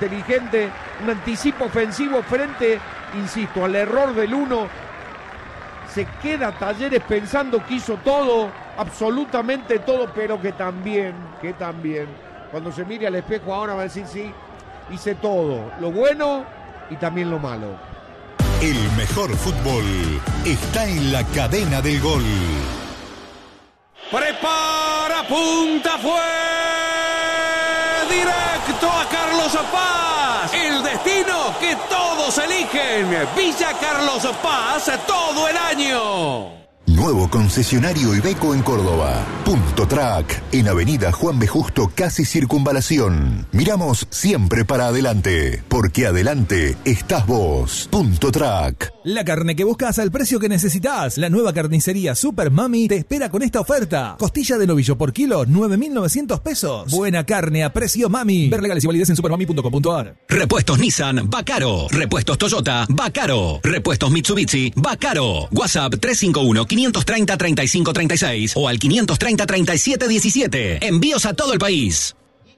inteligente, un anticipo ofensivo frente, insisto, al error del 1. Se queda Talleres pensando que hizo todo, absolutamente todo, pero que también, cuando se mire al espejo ahora va a decir, sí, hice todo, lo bueno y también lo malo. El mejor fútbol está en la cadena del gol. Prepara, punta, fue directo a Carlos Paz. El destino que todos eligen. Villa Carlos Paz todo el año. Nuevo concesionario Iveco en Córdoba. Punto Track, en Avenida Juan B. Justo, casi Circunvalación. Miramos siempre para adelante, porque adelante estás vos. Punto Track. La carne que buscas al precio que necesitas. La nueva carnicería Super Mami te espera con esta oferta. Costilla de novillo por kilo, 9.900 pesos. Buena carne a precio Mami. Ver legales y validez en supermami.com.ar. Repuestos Nissan, va caro. Repuestos Toyota, va caro. Repuestos Mitsubishi, va caro. WhatsApp 351-530-3536 o al 530-3717. Envíos a todo el país.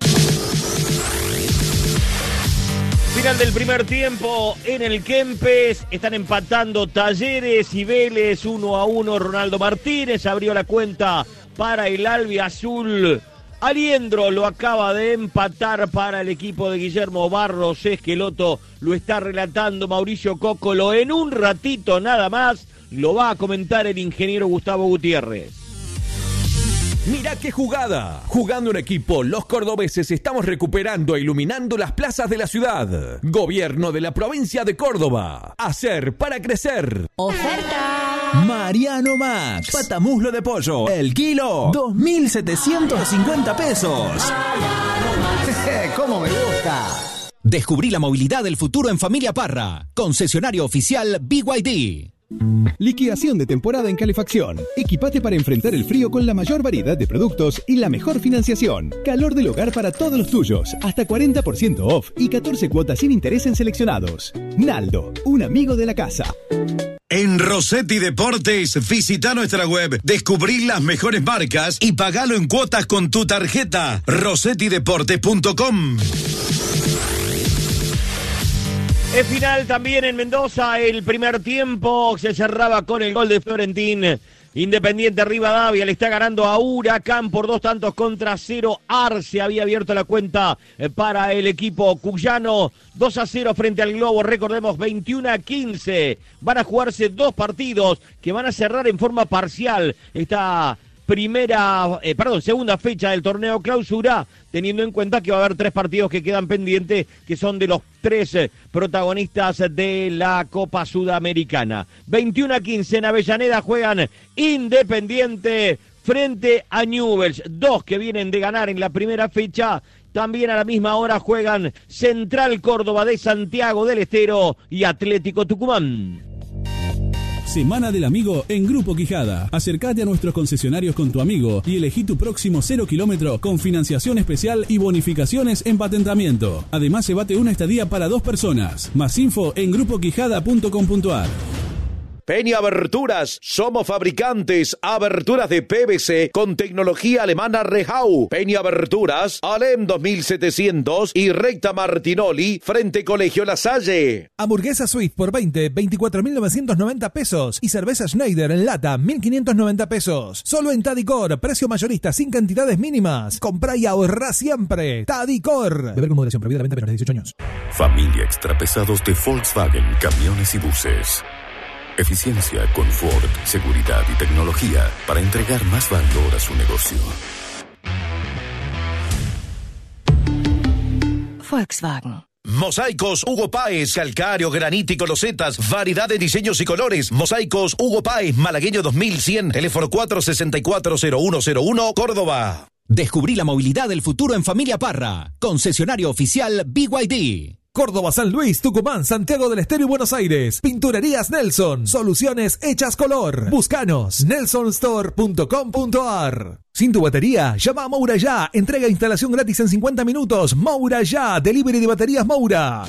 Final del primer tiempo en el Kempes, están empatando Talleres y Vélez 1-1. Ronaldo Martínez abrió la cuenta para el albiazul. Aliendro lo acaba de empatar para el equipo de Guillermo Barros Esqueloto. Lo está relatando Mauricio Cócolo. En un ratito nada más lo va a comentar el ingeniero Gustavo Gutiérrez. Mirá qué jugada. Jugando en equipo, los cordobeses estamos recuperando e iluminando las plazas de la ciudad. Gobierno de la provincia de Córdoba. Hacer para crecer. ¡Oferta! Mariano Max. Patamuslo de pollo. El kilo, 2.750 pesos. ¡Cómo me gusta! Descubrí la movilidad del futuro en Familia Parra. Concesionario oficial BYD. Liquidación de temporada en calefacción. Equipate para enfrentar el frío con la mayor variedad de productos y la mejor financiación. Calor del hogar para todos los tuyos. Hasta 40% off y 14 cuotas sin interés en seleccionados. Naldo, un amigo de la casa. En Rossetti Deportes, visita nuestra web, descubrí las mejores marcas y pagalo en cuotas con tu tarjeta. RossettiDeportes.com. Es final también en Mendoza, el primer tiempo se cerraba con el gol de Florentín. Independiente Rivadavia le está ganando a Huracán por 2-0 Arce había abierto la cuenta para el equipo cuyano. 2-0 frente al Globo, recordemos 21-15. Van a jugarse dos partidos que van a cerrar en forma parcial esta segunda fecha del torneo clausura, teniendo en cuenta que va a haber tres partidos que quedan pendientes, que son de los tres protagonistas de la Copa Sudamericana. 21-15 en Avellaneda juegan Independiente frente a Newell's, dos que vienen de ganar en la primera fecha. También a la misma hora juegan Central Córdoba de Santiago del Estero y Atlético Tucumán. Semana del Amigo en Grupo Quijada. Acércate a nuestros concesionarios con tu amigo y elegí tu próximo 0 kilómetro con financiación especial y bonificaciones en patentamiento. Además, se bate una estadía para 2 personas. Más info en grupoquijada.com.ar. Peña Aberturas, somos fabricantes, aberturas de PVC con tecnología alemana Rehau. Peña Aberturas, Alem 2700 y Recta Martinoli, frente Colegio La Salle. Hamburguesa Swift por 24.990 pesos y cerveza Schneider en lata, 1.590 pesos. Solo en Tadicor, precio mayorista sin cantidades mínimas. Comprá y ahorrá siempre. Tadicor. Beber con moderación, prohibida la venta menores de 18 años. Familia Extrapesados de Volkswagen, camiones y buses. Eficiencia, confort, seguridad y tecnología para entregar más valor a su negocio. Volkswagen. Mosaicos Hugo Páez, calcáreo, granítico, losetas, variedad de diseños y colores. Mosaicos Hugo Páez, Malagueño 2100, teléfono 464-0101, Córdoba. Descubrí la movilidad del futuro en Familia Parra. Concesionario oficial BYD. Córdoba, San Luis, Tucumán, Santiago del Estero y Buenos Aires. Pinturerías Nelson. Soluciones hechas color. Búscanos. nelsonstore.com.ar. Sin tu batería, llama a Moura Ya. Entrega e instalación gratis en 50 minutos. Moura Ya. Delivery de baterías Moura.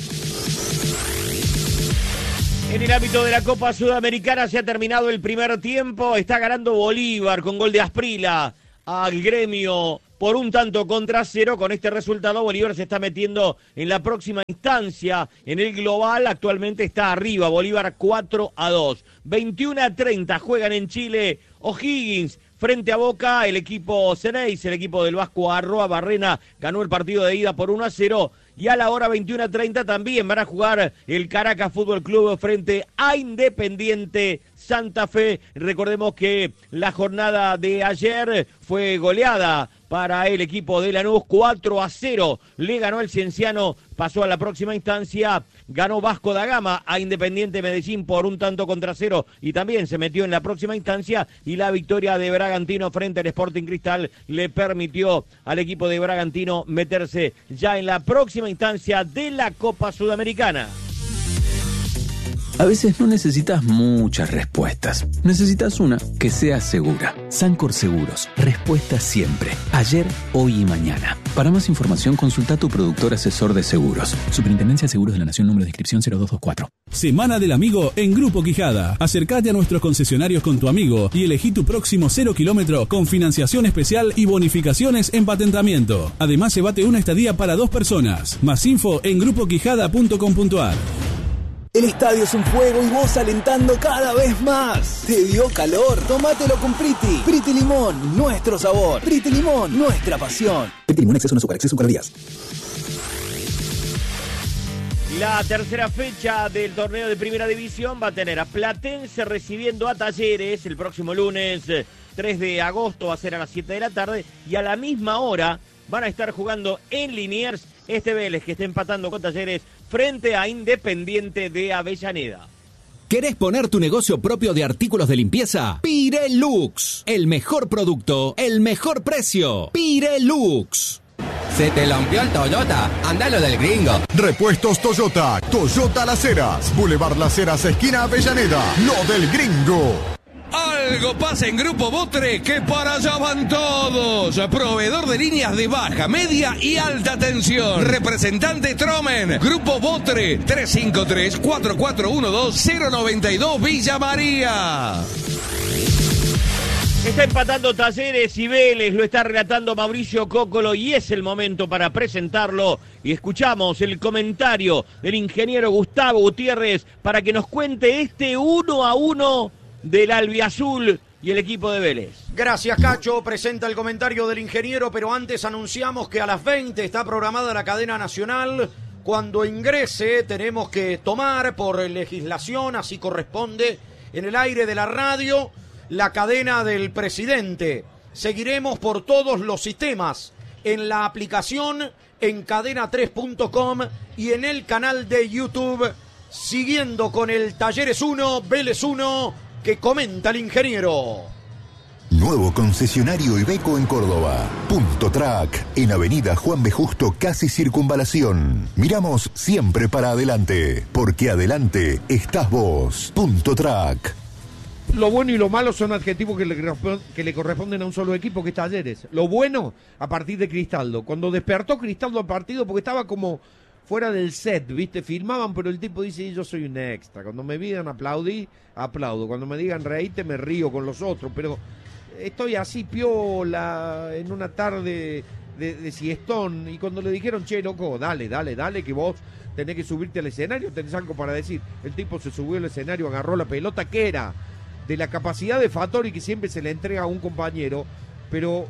En el ámbito de la Copa Sudamericana se ha terminado el primer tiempo. Está ganando Bolívar con gol de Asprila al Gremio por 1-0. Con este resultado, Bolívar se está metiendo en la próxima instancia. En el global, actualmente está arriba. Bolívar 4-2. 21-30 juegan en Chile O'Higgins frente a Boca. El equipo Ceneice, el equipo del Vasco Arroa Barrena, ganó el partido de ida por 1-0. Y a la hora 21:30 también van a jugar el Caracas Fútbol Club frente a Independiente Santa Fe. Recordemos que la jornada de ayer fue goleada para el equipo de Lanús, 4-0. Le ganó el Cienciano, pasó a la próxima instancia, ganó Vasco da Gama a Independiente Medellín por 1-0 y también se metió en la próxima instancia, y la victoria de Bragantino frente al Sporting Cristal le permitió al equipo de Bragantino meterse ya en la próxima instancia de la Copa Sudamericana. A veces no necesitas muchas respuestas. Necesitas una que sea segura. Sancor Seguros. Respuesta siempre. Ayer, hoy y mañana. Para más información, consulta a tu productor asesor de seguros. Superintendencia de Seguros de la Nación, número de inscripción 0224. Semana del Amigo en Grupo Quijada. Acércate a nuestros concesionarios con tu amigo y elegí tu próximo 0 kilómetro con financiación especial y bonificaciones en patentamiento. Además, llévate una estadía para 2 personas. Más info en grupoquijada.com.ar. El estadio es un fuego y vos alentando cada vez más. ¿Te dio calor? Tómatelo con Priti. Priti Limón, nuestro sabor. Priti Limón, nuestra pasión. Priti Limón, exceso no azúcar, exceso calorías. La tercera fecha del torneo de Primera División va a tener a Platense recibiendo a Talleres el próximo lunes 3 de agosto, va a ser a las 7 de la tarde, y a la misma hora van a estar jugando en Liniers este Vélez, que está empatando con Talleres frente a Independiente de Avellaneda. ¿Querés poner tu negocio propio de artículos de limpieza? Pirelux. El mejor producto, el mejor precio. Pirelux. ¿Se te rompió el Toyota? Andalo del Gringo. Repuestos Toyota. Toyota Las Heras. Boulevard Las Heras, esquina Avellaneda. Lo del Gringo. Algo pasa en Grupo Botre, que para allá van todos. Proveedor de líneas de baja, media y alta tensión. Representante Tromen. Grupo Botre, 353-4412-092 Villa María. Está empatando Talleres y Vélez, lo está relatando Mauricio Cóccolo y es el momento para presentarlo. Y escuchamos el comentario del ingeniero Gustavo Gutiérrez para que nos cuente este 1-1 del albiazul y el equipo de Vélez. Gracias, Cacho. Presenta el comentario del ingeniero, pero antes anunciamos que a las 20 está programada la cadena nacional. Cuando ingrese tenemos que tomar por legislación, así corresponde, en el aire de la radio, la cadena del presidente. Seguiremos por todos los sistemas, en la aplicación, en cadena3.com y en el canal de YouTube, siguiendo con el Talleres 1, Vélez 1, que comenta el ingeniero. Nuevo concesionario Iveco en Córdoba. Punto Track, en Avenida Juan B. Justo, casi Circunvalación. Miramos siempre para adelante, porque adelante estás vos. Punto Track. Lo bueno y lo malo son adjetivos que le corresponden a un solo equipo, que es Talleres. Lo bueno, a partir de Cristaldo. Cuando despertó Cristaldo al partido, porque estaba como fuera del set, ¿viste? Filmaban, pero el tipo dice, yo soy un extra. Cuando me digan aplaudí, aplaudo. Cuando me digan reíte, me río con los otros. Pero estoy así piola, en una tarde de siestón. Y cuando le dijeron, che, loco, dale, que vos tenés que subirte al escenario, tenés algo para decir. El tipo se subió al escenario, agarró la pelota, que era de la capacidad de Fattori, que siempre se le entrega a un compañero, pero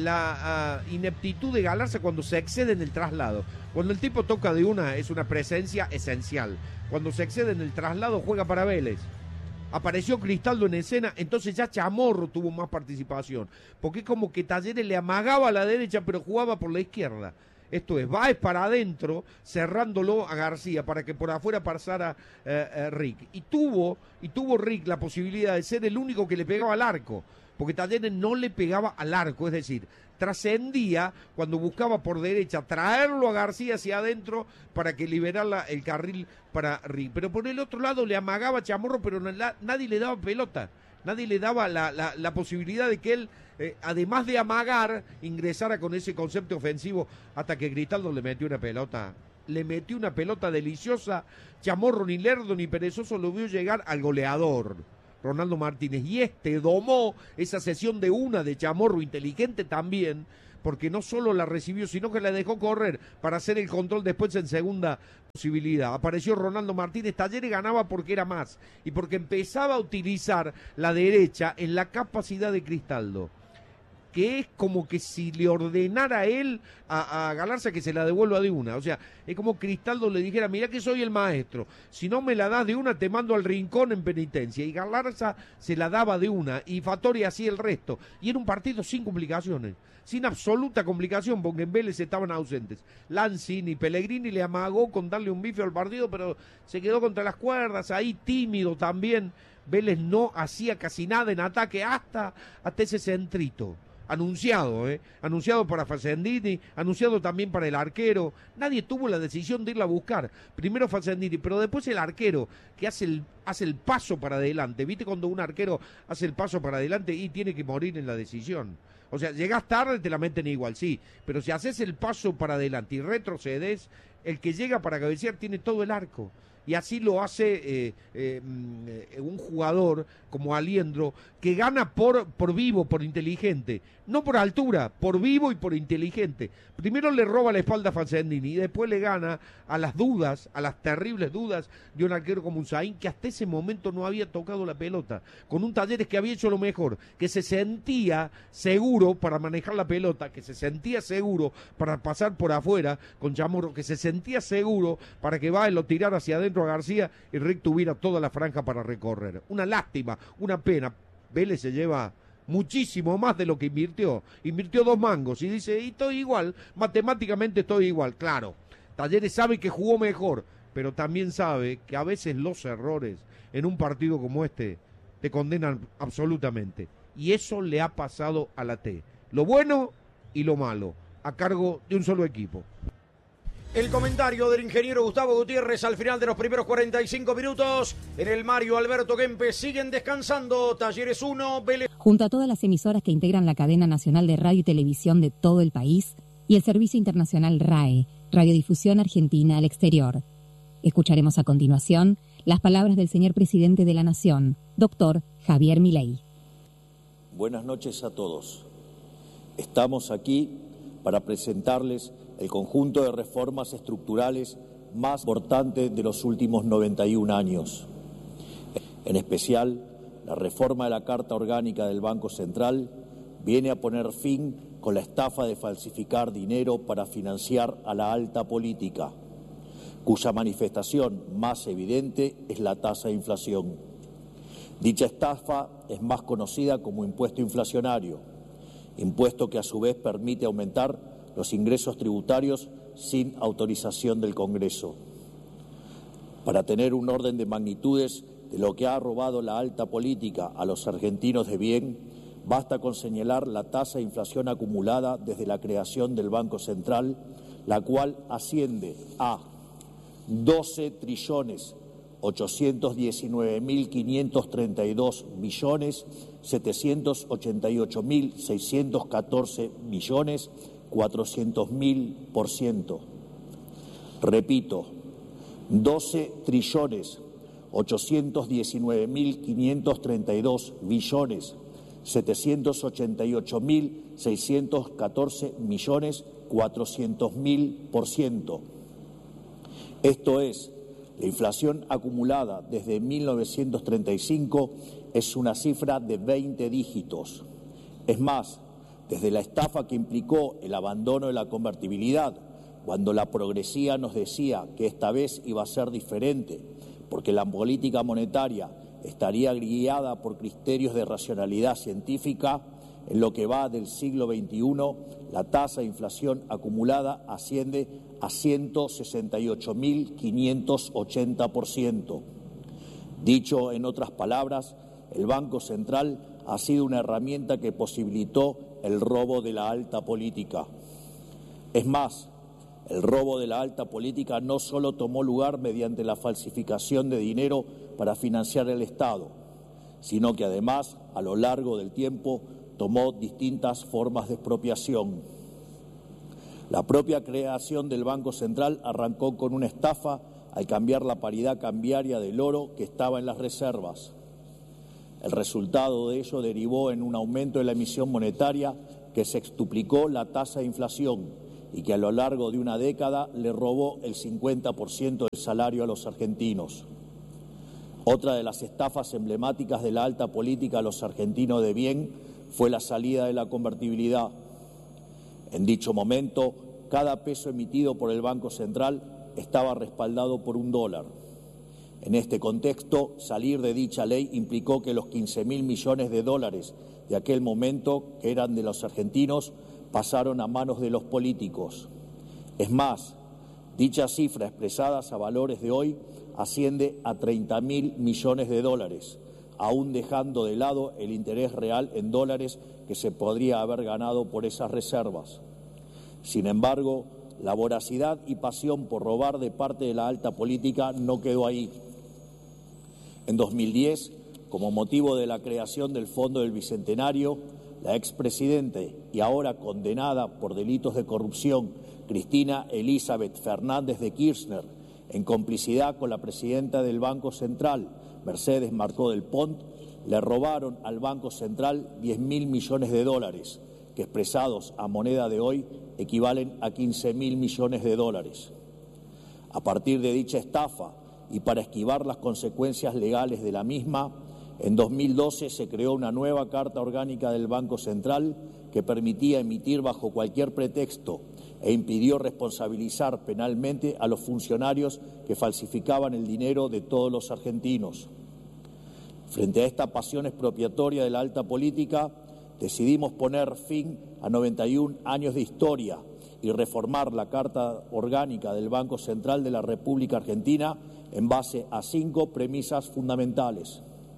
la ineptitud de Galarza cuando se excede en el traslado. Cuando el tipo toca de una, es una presencia esencial. Cuando se excede en el traslado, juega para Vélez. Apareció Cristaldo en escena, entonces ya Chamorro tuvo más participación, porque es como que Talleres le amagaba a la derecha, pero jugaba por la izquierda. Esto es, Báez para adentro, cerrándolo a García, para que por afuera pasara Rick. Y tuvo Rick la posibilidad de ser el único que le pegaba al arco, porque Talleres no le pegaba al arco, es decir, trascendía cuando buscaba por derecha traerlo a García hacia adentro para que liberara el carril para Rick. Pero por el otro lado le amagaba a Chamorro, pero nadie le daba pelota, nadie le daba la posibilidad de que él, además de amagar, ingresara con ese concepto ofensivo, hasta que Cristaldo le metió una pelota deliciosa. Chamorro, ni lerdo ni perezoso, lo vio llegar al goleador. Ronaldo Martínez. Y domó esa sesión de una de Chamorro, inteligente también, porque no solo la recibió, sino que la dejó correr para hacer el control después en segunda posibilidad. Apareció Ronaldo Martínez, Talleres ganaba porque era más y porque empezaba a utilizar la derecha en la capacidad de Cristaldo, que es como que si le ordenara a él a Galarza que se la devuelva de una. O sea, es como Cristaldo le dijera, mirá que soy el maestro, si no me la das de una te mando al rincón en penitencia. Y Galarza se la daba de una y Fattori hacía el resto. Y era un partido sin complicaciones, sin absoluta complicación, porque en Vélez estaban ausentes. Lanzini, Pellegrini le amagó con darle un bife al partido, pero se quedó contra las cuerdas, ahí tímido también. Vélez no hacía casi nada en ataque hasta ese centrito. Anunciado para Facendini, anunciado también para el arquero. Nadie tuvo la decisión de irla a buscar. Primero Facendini, pero después el arquero, que hace el paso para adelante. ¿Viste cuando un arquero hace el paso para adelante y tiene que morir en la decisión? O sea, llegás tarde, te la meten igual, sí. Pero si haces el paso para adelante y retrocedes, el que llega para cabecear tiene todo el arco. Y así lo hace un jugador como Aliendro, que gana por vivo, por inteligente. No por altura, por vivo y por inteligente. Primero le roba la espalda a Facendini y después le gana a las dudas, a las terribles dudas de un arquero como Unzaín, que hasta ese momento no había tocado la pelota. Con un Talleres que había hecho lo mejor, que se sentía seguro para manejar la pelota, que se sentía seguro para pasar por afuera con Chamorro, que se sentía seguro para que Báez lo tirara hacia adentro a García y Rick tuviera toda la franja para recorrer. Una lástima, una pena. Vélez se lleva muchísimo más de lo que invirtió. Invirtió 2 mangos y dice, y estoy igual, matemáticamente estoy igual. Claro, Talleres sabe que jugó mejor, pero también sabe que a veces los errores en un partido como este te condenan absolutamente. Y eso le ha pasado a la T. Lo bueno y lo malo, a cargo de un solo equipo. El comentario del ingeniero Gustavo Gutiérrez al final de los primeros 45 minutos. En el Mario Alberto Kempes siguen descansando. Talleres 1, Vélez. Junto a todas las emisoras que integran la cadena nacional de radio y televisión de todo el país y el servicio internacional RAE, Radiodifusión Argentina al Exterior. Escucharemos a continuación las palabras del señor presidente de la Nación, doctor Javier Milei. Buenas noches a todos. Estamos aquí para presentarles el conjunto de reformas estructurales más importantes de los últimos 91 años. En especial, la reforma de la Carta Orgánica del Banco Central viene a poner fin con la estafa de falsificar dinero para financiar a la alta política, cuya manifestación más evidente es la tasa de inflación. Dicha estafa es más conocida como impuesto inflacionario, impuesto que a su vez permite aumentar los ingresos tributarios sin autorización del Congreso. Para tener un orden de magnitudes de lo que ha robado la alta política a los argentinos de bien, basta con señalar la tasa de inflación acumulada desde la creación del Banco Central, la cual asciende a 12.819.532.789.614.400.000%. Repito, 12.819.532.789.614.400.000%. Esto es, la inflación acumulada desde 1935 es una cifra de 20 dígitos. Es más, desde la estafa que implicó el abandono de la convertibilidad, cuando la progresía nos decía que esta vez iba a ser diferente, porque la política monetaria estaría guiada por criterios de racionalidad científica, en lo que va del siglo XXI, la tasa de inflación acumulada asciende a 168.580%. Dicho en otras palabras, el Banco Central ha sido una herramienta que posibilitó el robo de la alta política. Es más, el robo de la alta política no solo tomó lugar mediante la falsificación de dinero para financiar el Estado, sino que además, a lo largo del tiempo, tomó distintas formas de expropiación. La propia creación del Banco Central arrancó con una estafa al cambiar la paridad cambiaria del oro que estaba en las reservas. El resultado de ello derivó en un aumento de la emisión monetaria que sextuplicó la tasa de inflación y que a lo largo de una década le robó el 50% del salario a los argentinos. Otra de las estafas emblemáticas de la alta política a los argentinos de bien fue la salida de la convertibilidad. En dicho momento, cada peso emitido por el Banco Central estaba respaldado por $1. En este contexto, salir de dicha ley implicó que los 15.000 millones de dólares de aquel momento, que eran de los argentinos, pasaron a manos de los políticos. Es más, dicha cifra expresada a valores de hoy asciende a 30.000 millones de dólares, aún dejando de lado el interés real en dólares que se podría haber ganado por esas reservas. Sin embargo, la voracidad y pasión por robar de parte de la alta política no quedó ahí. En 2010, como motivo de la creación del Fondo del Bicentenario, la expresidente y ahora condenada por delitos de corrupción, Cristina Elizabeth Fernández de Kirchner, en complicidad con la presidenta del Banco Central, Mercedes Marcó del Pont, le robaron al Banco Central 10.000 millones de dólares, que expresados a moneda de hoy equivalen a 15.000 millones de dólares. A partir de dicha estafa y para esquivar las consecuencias legales de la misma, en 2012 se creó una nueva Carta Orgánica del Banco Central que permitía emitir bajo cualquier pretexto e impidió responsabilizar penalmente a los funcionarios que falsificaban el dinero de todos los argentinos. Frente a esta pasión expropiatoria de la alta política, decidimos poner fin a 91 años de historia y reformar la Carta Orgánica del Banco Central de la República Argentina en base a 5 premisas fundamentales.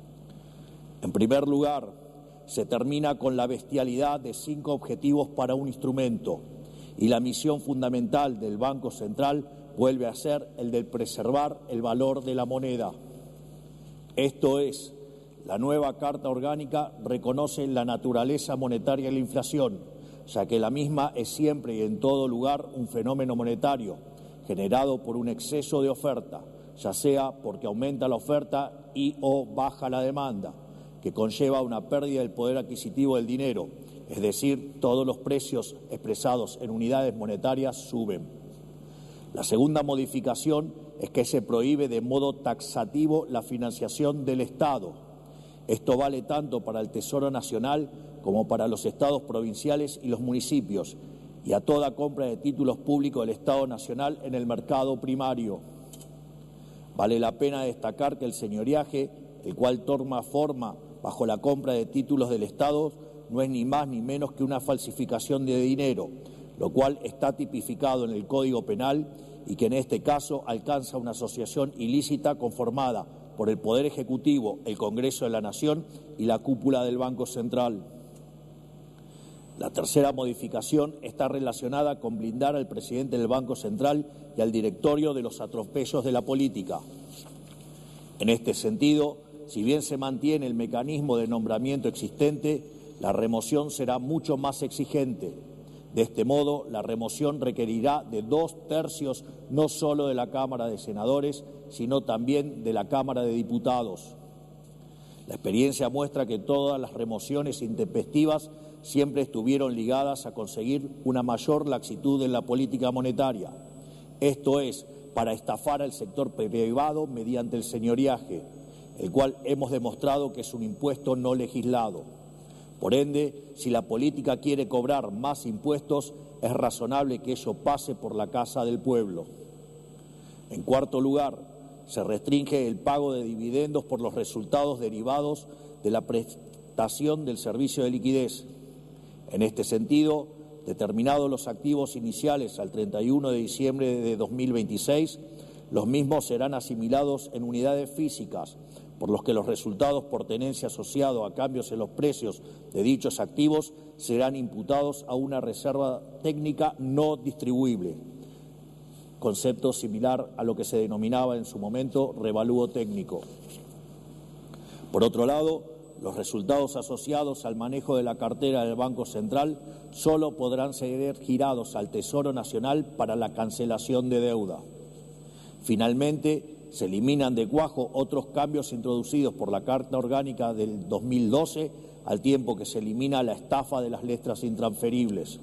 En primer lugar, se termina con la bestialidad de 5 objetivos para un instrumento y la misión fundamental del Banco Central vuelve a ser el de preservar el valor de la moneda. Esto es, la nueva Carta Orgánica reconoce la naturaleza monetaria de la inflación, ya que la misma es siempre y en todo lugar un fenómeno monetario generado por un exceso de oferta, ya sea porque aumenta la oferta y o baja la demanda, que conlleva una pérdida del poder adquisitivo del dinero, es decir, todos los precios expresados en unidades monetarias suben. La segunda modificación es que se prohíbe de modo taxativo la financiación del Estado. Esto vale tanto para el Tesoro Nacional como para los estados provinciales y los municipios, y a toda compra de títulos públicos del Estado Nacional en el mercado primario. Vale la pena destacar que el señoriaje, el cual toma forma bajo la compra de títulos del Estado, no es ni más ni menos que una falsificación de dinero, lo cual está tipificado en el Código Penal y que en este caso alcanza una asociación ilícita conformada por el Poder Ejecutivo, el Congreso de la Nación y la cúpula del Banco Central. La tercera modificación está relacionada con blindar al presidente del Banco Central y al directorio de los atropellos de la política. En este sentido, si bien se mantiene el mecanismo de nombramiento existente, la remoción será mucho más exigente. De este modo, la remoción requerirá de 2/3 no solo de la Cámara de Senadores, sino también de la Cámara de Diputados. La experiencia muestra que todas las remociones intempestivas siempre estuvieron ligadas a conseguir una mayor laxitud en la política monetaria. Esto es, para estafar al sector privado mediante el señoriaje, el cual hemos demostrado que es un impuesto no legislado. Por ende, si la política quiere cobrar más impuestos, es razonable que ello pase por la casa del pueblo. En cuarto lugar, se restringe el pago de dividendos por los resultados derivados de la prestación del servicio de liquidez. En este sentido, determinados los activos iniciales al 31 de diciembre de 2026, los mismos serán asimilados en unidades físicas, por los que los resultados por tenencia asociados a cambios en los precios de dichos activos serán imputados a una reserva técnica no distribuible, concepto similar a lo que se denominaba en su momento revalúo técnico. Por otro lado, los resultados asociados al manejo de la cartera del Banco Central solo podrán ser girados al Tesoro Nacional para la cancelación de deuda. Finalmente, se eliminan de cuajo otros cambios introducidos por la Carta Orgánica del 2012, al tiempo que se elimina la estafa de las letras intransferibles.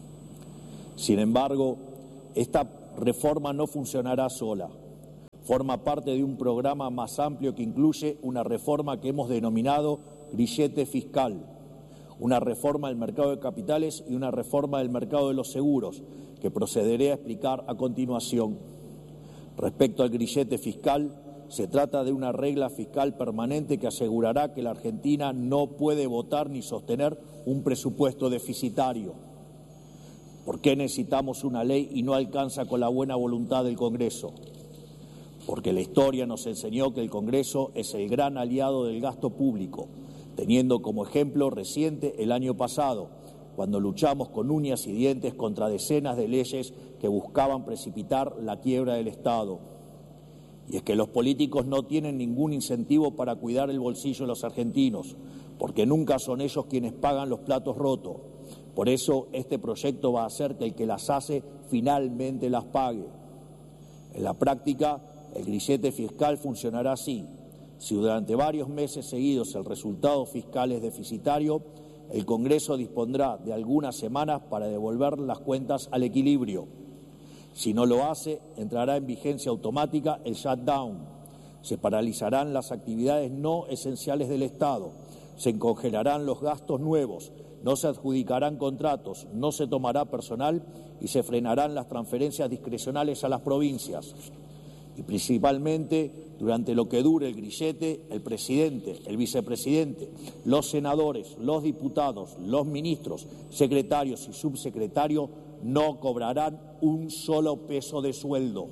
Sin embargo, esta reforma no funcionará sola. Forma parte de un programa más amplio que incluye una reforma que hemos denominado grillete fiscal, una reforma del mercado de capitales y una reforma del mercado de los seguros, que procederé a explicar a continuación. Respecto al grillete fiscal, se trata de una regla fiscal permanente que asegurará que la Argentina no puede votar ni sostener un presupuesto deficitario. ¿Por qué necesitamos una ley y no alcanza con la buena voluntad del Congreso? Porque la historia nos enseñó que el Congreso es el gran aliado del gasto público, teniendo como ejemplo reciente el año pasado, cuando luchamos con uñas y dientes contra decenas de leyes que buscaban precipitar la quiebra del Estado. Y es que los políticos no tienen ningún incentivo para cuidar el bolsillo de los argentinos, porque nunca son ellos quienes pagan los platos rotos. Por eso este proyecto va a hacer que el que las hace finalmente las pague. En la práctica, el grillete fiscal funcionará así. Si durante varios meses seguidos el resultado fiscal es deficitario, el Congreso dispondrá de algunas semanas para devolver las cuentas al equilibrio. Si no lo hace, entrará en vigencia automática el shutdown. Se paralizarán las actividades no esenciales del Estado, se congelarán los gastos nuevos, no se adjudicarán contratos, no se tomará personal y se frenarán las transferencias discrecionales a las provincias. Y principalmente, durante lo que dure el grillete, el presidente, el vicepresidente, los senadores, los diputados, los ministros, secretarios y subsecretarios no cobrarán un solo peso de sueldo.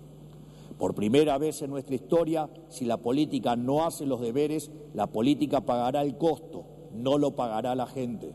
Por primera vez en nuestra historia, si la política no hace los deberes, la política pagará el costo, no lo pagará la gente.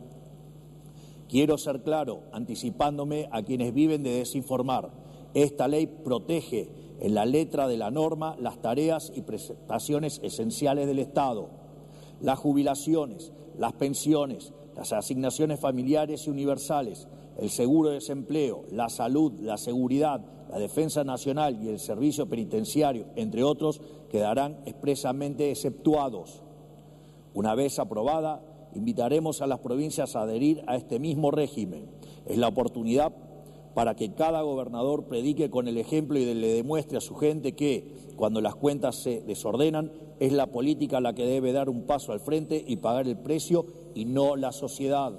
Quiero ser claro, anticipándome a quienes viven de desinformar. Esta ley protege en la letra de la norma las tareas y prestaciones esenciales del Estado, las jubilaciones, las pensiones, las asignaciones familiares y universales, el seguro de desempleo, la salud, la seguridad, la defensa nacional y el servicio penitenciario, entre otros, quedarán expresamente exceptuados. Una vez aprobada, invitaremos a las provincias a adherir a este mismo régimen. Es la oportunidad para que cada gobernador predique con el ejemplo y le demuestre a su gente que, cuando las cuentas se desordenan, es la política la que debe dar un paso al frente y pagar el precio y no la sociedad.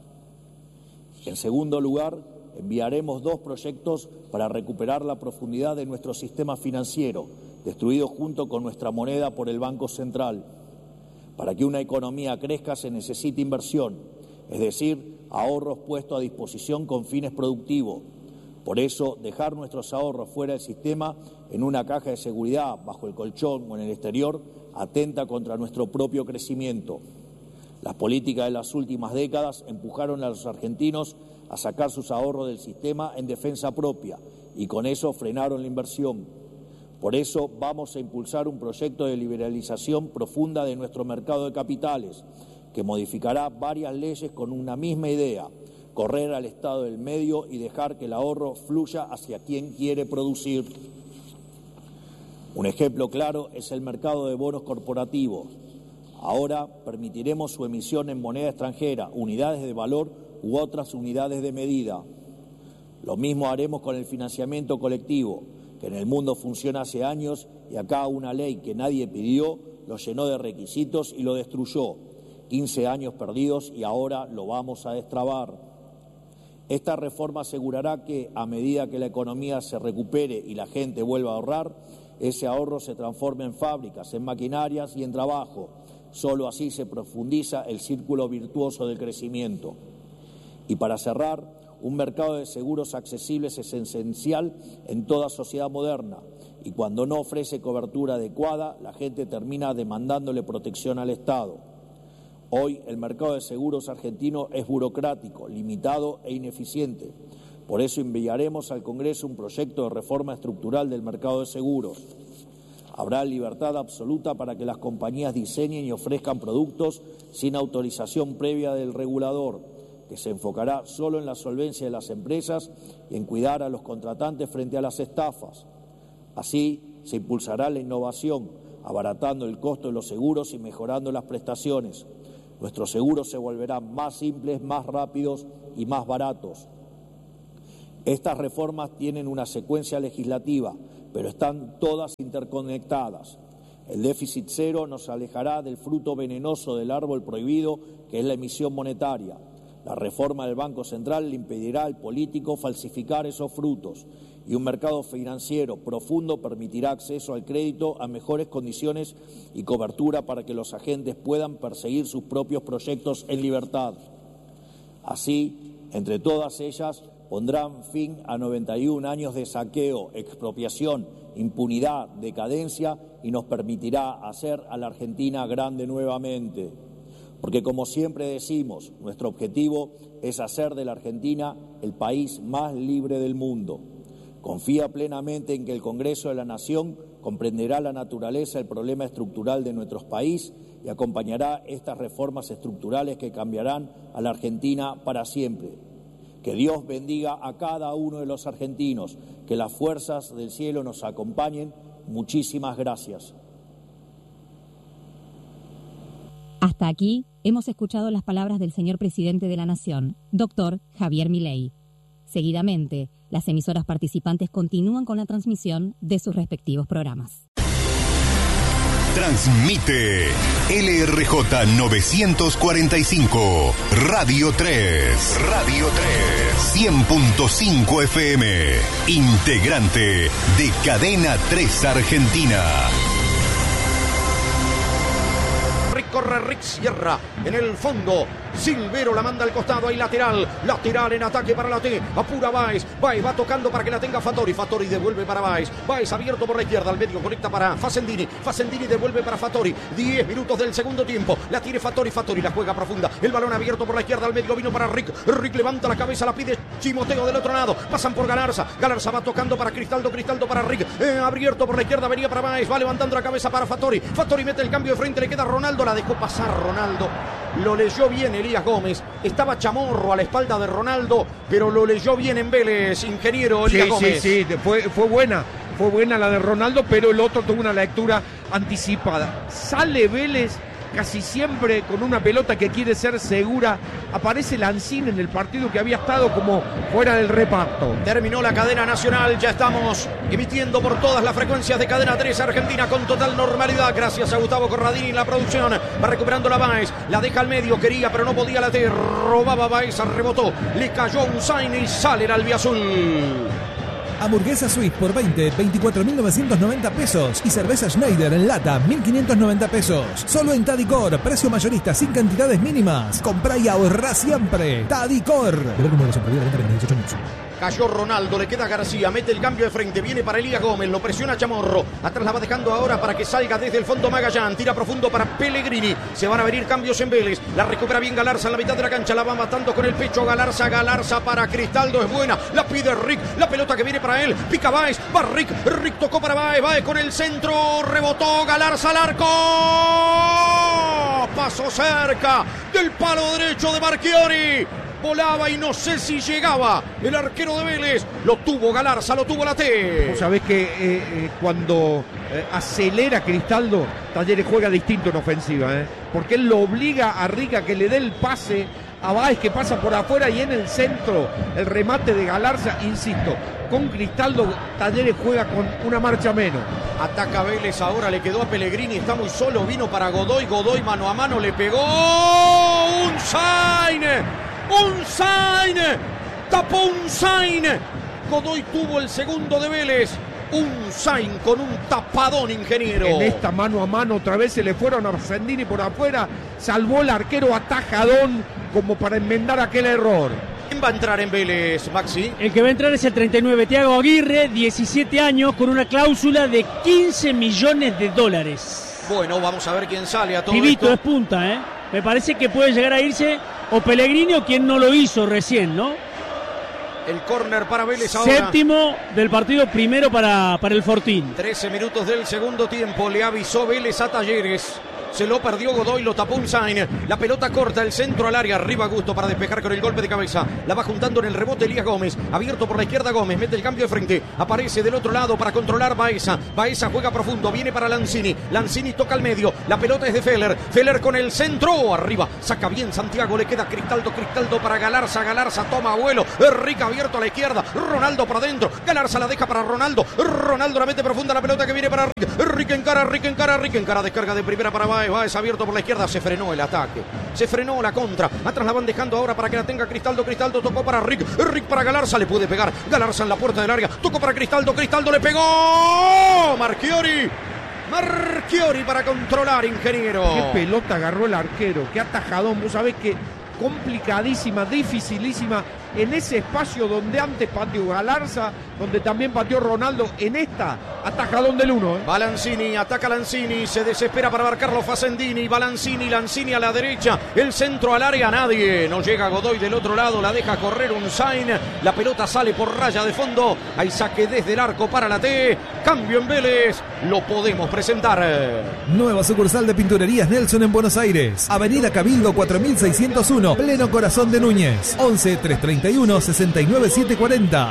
En segundo lugar, enviaremos 2 proyectos para recuperar la profundidad de nuestro sistema financiero, destruido junto con nuestra moneda por el Banco Central. Para que una economía crezca se necesita inversión, es decir, ahorros puestos a disposición con fines productivos. Por eso, dejar nuestros ahorros fuera del sistema, en una caja de seguridad, bajo el colchón o en el exterior, atenta contra nuestro propio crecimiento. Las políticas de las últimas décadas empujaron a los argentinos a sacar sus ahorros del sistema en defensa propia y con eso frenaron la inversión. Por eso vamos a impulsar un proyecto de liberalización profunda de nuestro mercado de capitales, que modificará varias leyes con una misma idea: correr al Estado del medio y dejar que el ahorro fluya hacia quien quiere producir. Un ejemplo claro es el mercado de bonos corporativos. Ahora permitiremos su emisión en moneda extranjera, unidades de valor u otras unidades de medida. Lo mismo haremos con el financiamiento colectivo, que en el mundo funciona hace años y acá una ley que nadie pidió lo llenó de requisitos y lo destruyó. 15 años perdidos y ahora lo vamos a destrabar. Esta reforma asegurará que, a medida que la economía se recupere y la gente vuelva a ahorrar, ese ahorro se transforme en fábricas, en maquinarias y en trabajo. Solo así se profundiza el círculo virtuoso del crecimiento. Y para cerrar, un mercado de seguros accesibles es esencial en toda sociedad moderna, y cuando no ofrece cobertura adecuada, la gente termina demandándole protección al Estado. Hoy el mercado de seguros argentino es burocrático, limitado e ineficiente. Por eso enviaremos al Congreso un proyecto de reforma estructural del mercado de seguros. Habrá libertad absoluta para que las compañías diseñen y ofrezcan productos sin autorización previa del regulador, que se enfocará solo en la solvencia de las empresas y en cuidar a los contratantes frente a las estafas. Así, se impulsará la innovación, abaratando el costo de los seguros y mejorando las prestaciones. Nuestros seguros se volverán más simples, más rápidos y más baratos. Estas reformas tienen una secuencia legislativa, pero están todas interconectadas. El déficit cero nos alejará del fruto venenoso del árbol prohibido, que es la emisión monetaria. La reforma del Banco Central le impedirá al político falsificar esos frutos, y un mercado financiero profundo permitirá acceso al crédito a mejores condiciones y cobertura para que los agentes puedan perseguir sus propios proyectos en libertad. Así, entre todas ellas, pondrán fin a 91 años de saqueo, expropiación, impunidad, decadencia, y nos permitirá hacer a la Argentina grande nuevamente. Porque, como siempre decimos, nuestro objetivo es hacer de la Argentina el país más libre del mundo. Confía plenamente en que el Congreso de la Nación comprenderá la naturaleza del problema estructural de nuestro país y acompañará estas reformas estructurales que cambiarán a la Argentina para siempre. Que Dios bendiga a cada uno de los argentinos, que las fuerzas del cielo nos acompañen. Muchísimas gracias. Hasta aquí hemos escuchado las palabras del señor presidente de la Nación, doctor Javier Milei. Seguidamente, las emisoras participantes continúan con la transmisión de sus respectivos programas. Transmite LRJ 945, Radio 3. Radio 3. 100.5 FM. Integrante de Cadena 3 Argentina. Corre Rick Sierra en el fondo. Silvero la manda al costado, hay lateral en ataque para la T, apura Báez va tocando para que la tenga Fattori devuelve para Báez abierto por la izquierda, al medio conecta para Facendini devuelve para Fattori, 10 minutos del segundo tiempo, la tiene Fattori la juega profunda, el balón abierto por la izquierda, al medio vino para Rick levanta la cabeza, la pide Chimoteo del otro lado, pasan por Galarza va tocando para Cristaldo para Rick, abierto por la izquierda, venía para Báez, va levantando la cabeza para Fattori mete el cambio de frente, le queda Ronaldo, la dejó pasar Ronaldo, lo leyó bien Elías Gómez, estaba Chamorro a la espalda de Ronaldo, pero lo leyó bien en Vélez, ingeniero Elías Gómez. Sí, fue buena la de Ronaldo, pero el otro tuvo una lectura anticipada. Sale Vélez casi siempre con una pelota que quiere ser segura. Aparece Lanzini en el partido que había estado como fuera del reparto. Terminó la cadena nacional, ya estamos emitiendo por todas las frecuencias de Cadena 3 Argentina con total normalidad. Gracias a Gustavo Corradini en la producción. Va recuperando la Báez, la deja al medio, quería pero no podía la T. Robaba Báez, rebotó, le cayó un Zayn y sale el albiazul. Hamburguesa Swiss por 24.990 pesos y cerveza Schneider en lata 1.590 pesos. Solo en Tadicor, precio mayorista sin cantidades mínimas. Comprá y ahorrá siempre. Tadicor. Cayó Ronaldo, le queda García, mete el cambio de frente, viene para Elías Gómez, lo presiona Chamorro, atrás la va dejando ahora para que salga desde el fondo Magallán, tira profundo para Pellegrini, se van a venir cambios en Vélez, la recupera bien Galarza en la mitad de la cancha, la va matando con el pecho Galarza para Cristaldo, es buena, la pide Rick, la pelota que viene para él, pica Báez, va Rick tocó para Báez con el centro, rebotó Galarza al arco, pasó cerca del palo derecho de Marchiori. Volaba y no sé si llegaba el arquero de Vélez. Lo tuvo Galarza, lo tuvo la T. Vos sabés que cuando acelera Cristaldo, Talleres juega distinto en ofensiva, porque él lo obliga a Rica que le dé el pase a Báez, que pasa por afuera, y en el centro el remate de Galarza, insisto. Con Cristaldo, Talleres juega con una marcha menos. Ataca Vélez, ahora le quedó a Pellegrini, está muy solo, vino para Godoy mano a mano, le pegó un Zayn, tapó un Zayn, Godoy tuvo el segundo de Vélez, un Zayn con un tapadón, ingeniero. En esta mano a mano otra vez se le fueron a Sendini por afuera, salvó el arquero atajadón como para enmendar aquel error. ¿Quién va a entrar en Vélez, Maxi? El que va a entrar es el 39, Thiago Aguirre, 17 años, con una cláusula de $15 millones. Bueno, vamos a ver quién sale a todo Pibito esto. es punta, Me parece que puede llegar a irse o Pellegrini o quien no lo hizo recién, ¿no? El córner para Vélez ahora. Séptimo del partido, primero para el Fortín. 13 minutos del segundo tiempo, le avisó Vélez a Talleres. Se lo perdió Godoy, lo tapó Unzain. La pelota corta, el centro al área. Arriba Gusto para despejar con el golpe de cabeza. La va juntando en el rebote Elías Gómez. Abierto por la izquierda Gómez. Mete el cambio de frente. Aparece del otro lado para controlar Baeza. Baeza juega profundo. Viene para Lanzini. Lanzini toca al medio. La pelota es de Feller. Feller con el centro. Arriba. Saca bien Santiago. Le queda Cristaldo. Cristaldo para Galarza. Galarza toma vuelo. Rica abierto a la izquierda. Ronaldo para adentro. Galarza la deja para Ronaldo. Ronaldo la mete profunda. La pelota que viene para Rick. Rick encara. Rick encara. Rick encara. Descarga de primera para Baez. Baez abierto por la izquierda. Se frenó el ataque. Se frenó la contra. Atrás la van dejando ahora para que la tenga Cristaldo. Cristaldo tocó para Rick. Rick para Galarza. Le puede pegar. Galarza en la puerta del área. Tocó para Cristaldo. Cristaldo le pegó. Marchiori. Marchiori para controlar, ingeniero. Qué pelota agarró el arquero. Qué atajadón. Vos sabés que complicadísima, dificilísima. En ese espacio donde antes pateó Galarza, donde también pateó Ronaldo, en esta, atajadón del 1. Va Lanzini, ataca Lanzini, se desespera para marcarlo Facendini, va Lanzini a la derecha, el centro al área, nadie, no llega Godoy del otro lado, la deja correr Unzain, la pelota sale por raya de fondo, hay saque desde el arco para la T, cambio en Vélez, lo podemos presentar. Nueva sucursal de Pinturerías Nelson en Buenos Aires, Avenida Cabildo 4601, pleno corazón de Núñez, 11 331 69 740.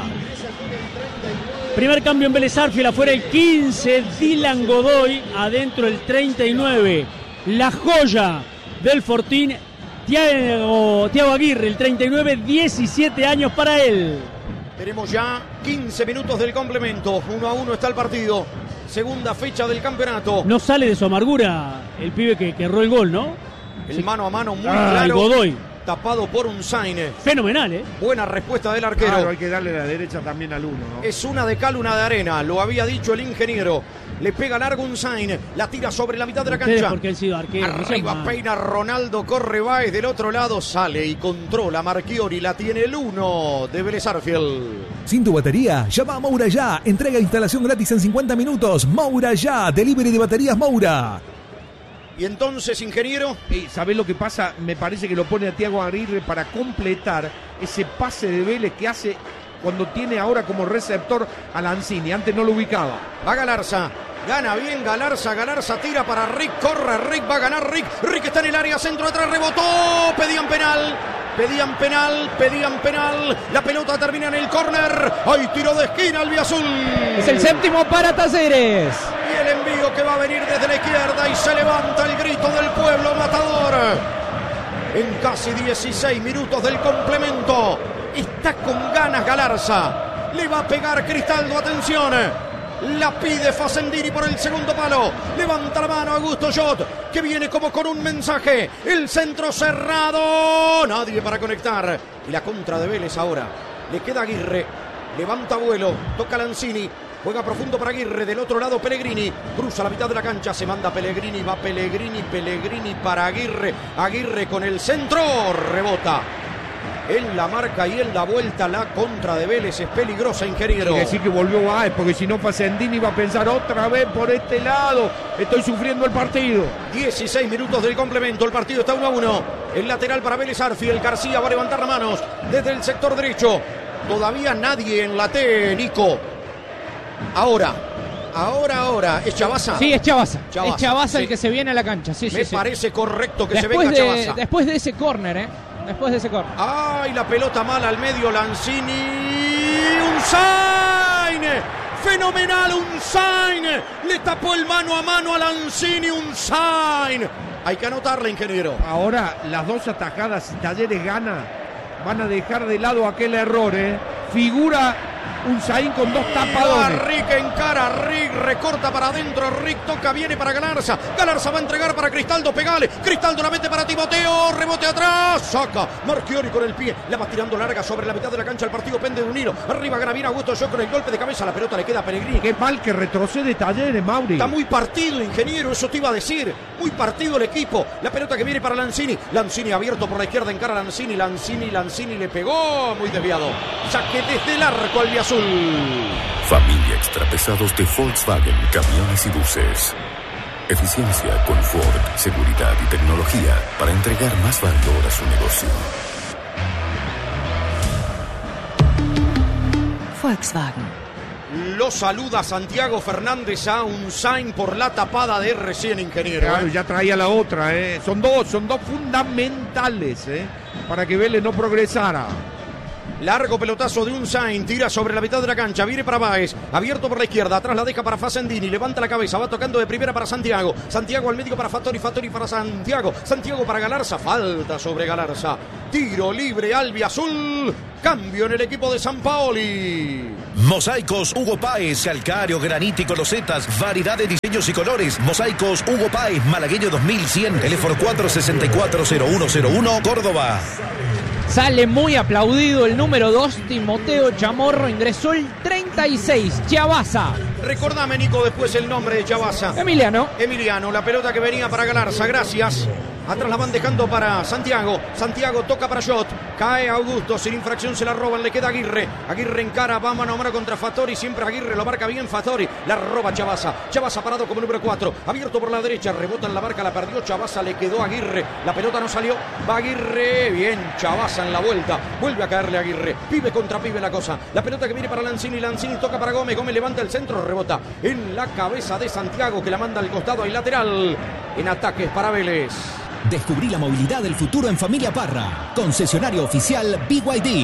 Primer cambio en Vélez Arfiel, afuera el 15, Dylan Godoy, adentro el 39. La joya del Fortín, Thiago Aguirre, el 39, 17 años para él. Tenemos ya 15 minutos del complemento, 1-1 está el partido. Segunda fecha del campeonato. No sale de su amargura el pibe que erró el gol, ¿no? El mano a mano muy claro. Godoy. Tapado por Unzain. Fenomenal, ¿eh? Buena respuesta del arquero. Claro, hay que darle la derecha también al 1, ¿no? Es una de cal, una de arena. Lo había dicho el ingeniero. Le pega largo Unzain. La tira sobre la mitad de la cancha. Porque han sido arqueros. Arriba peina Ronaldo. Corre Baez. Del otro lado sale y controla Marchiori. La tiene el 1 de Vélez Arfiel. Sin tu batería, llama a Moura Ya. Entrega e instalación gratis en 50 minutos. Moura Ya. Delivery de baterías Moura. Y entonces, ingeniero, ¿sabés lo que pasa? Me parece que lo pone a Thiago Aguirre para completar ese pase de Vélez que hace cuando tiene ahora como receptor a Lanzini. Antes no lo ubicaba. Va Galarza. Gana bien Galarza. Galarza tira para Rick. Corre Rick. Va a ganar Rick. Rick está en el área. Centro atrás. Rebotó. Pedían penal. Pedían penal. La pelota termina en el córner. Hay tiro de esquina albiazul. Es el séptimo para Talleres. Y el envío que va a venir desde la izquierda. Y se levanta el grito del pueblo matador. En casi 16 minutos del complemento. Está con ganas Galarza. Le va a pegar Cristaldo. Atención. La pide Facendini por el segundo palo. Levanta la mano Augusto Jot, que viene como con un mensaje. El centro cerrado. Nadie para conectar. Y la contra de Vélez ahora. Le queda Aguirre. Levanta vuelo. Toca Lanzini. Juega profundo para Aguirre. Del otro lado Pellegrini. Cruza la mitad de la cancha. Se manda Pellegrini. Va Pellegrini. Pellegrini para Aguirre. Aguirre con el centro. Rebota. En la marca y en la vuelta la contra de Vélez es peligrosa, ingeniero. Hay que decir que volvió Baez, porque si no Facendini va a pensar otra vez por este lado. Estoy sufriendo el partido. 16 minutos del complemento, el partido está 1-1. El lateral para Vélez Arfiel, García va a levantar las manos desde el sector derecho. Todavía nadie en la T, Nico. Ahora, ¿es Chavasa? Sí, es Chavasa. Es Chavasa el que se viene a la cancha. Sí, Me parece correcto que después se venga Chavasa. Después de ese córner, Después de ese corner. ¡Ay, la pelota mala al medio! Lanzini. ¡Unzain! ¡Fenomenal Unzain! Le tapó el mano a mano a Lanzini. ¡Unzain! Hay que anotarla, ingeniero. Ahora, las dos atajadas, si Talleres gana, van a dejar de lado aquel error, Figura Unzain con dos tapadones. Rick encara, Rick recorta para adentro, Rick toca, viene para Galarza. Galarza va a entregar para Cristaldo, pegale. Cristaldo la mete para Timoteo, rebote atrás, saca Marchiori con el pie, la va tirando larga sobre la mitad de la cancha. El partido pende de un hilo. Arriba gana bien Augusto Yo con el golpe de cabeza, la pelota le queda a Pellegrini. Qué mal que retrocede Talleres, Mauri. Está muy partido, ingeniero, eso te iba a decir. Muy partido el equipo. La pelota que viene para Lanzini. Lanzini abierto por la izquierda, encara Lanzini. Lanzini le pegó, muy desviado. Saque desde el arco al azul. Familia extrapesados de Volkswagen, camiones y buses. Eficiencia, confort, seguridad y tecnología para entregar más valor a su negocio. Volkswagen. Lo saluda Santiago Fernández a Unzain por la tapada de recién, ingeniero. Claro, ya traía la otra, ¿eh? Son dos fundamentales, para que Vélez no progresara. Largo pelotazo de Unzain, tira sobre la mitad de la cancha, viene para Báez, abierto por la izquierda, atrás la deja para Facendini, levanta la cabeza, va tocando de primera para Santiago, Santiago al medio para Fattori, Fattori para Santiago, Santiago para Galarza, falta sobre Galarza, tiro libre albiazul, cambio en el equipo de San Paoli. Mosaicos Hugo Páez, calcáreo, granito y colosetas, variedad de diseños y colores. Mosaicos Hugo Páez, Malagueño 2100, teléfono 464-0101, Córdoba. Sale muy aplaudido el número 2, Timoteo Chamorro, ingresó el 36, Chavasa. Recordame, Nico, después el nombre de Chavasa. Emiliano, la pelota que venía para Galarza, gracias. Atrás la van dejando para Santiago. Santiago toca para Shot. Cae Augusto. Sin infracción se la roban. Le queda Aguirre. Aguirre encara. Va mano a mano contra Fattori. Siempre Aguirre. Lo marca bien Fattori. La roba Chavasa. Chavasa parado como número 4. Abierto por la derecha. Rebota en la marca. La perdió Chavasa. Le quedó Aguirre. La pelota no salió. Va Aguirre. Bien. Chavasa en la vuelta. Vuelve a caerle Aguirre. Pibe contra pibe la cosa. La pelota que viene para Lanzini. Lanzini toca para Gómez. Gómez levanta el centro. Rebota en la cabeza de Santiago, que la manda al costado y lateral. En ataques para Vélez. Descubrí la movilidad del futuro en Familia Parra. Concesionario oficial BYD.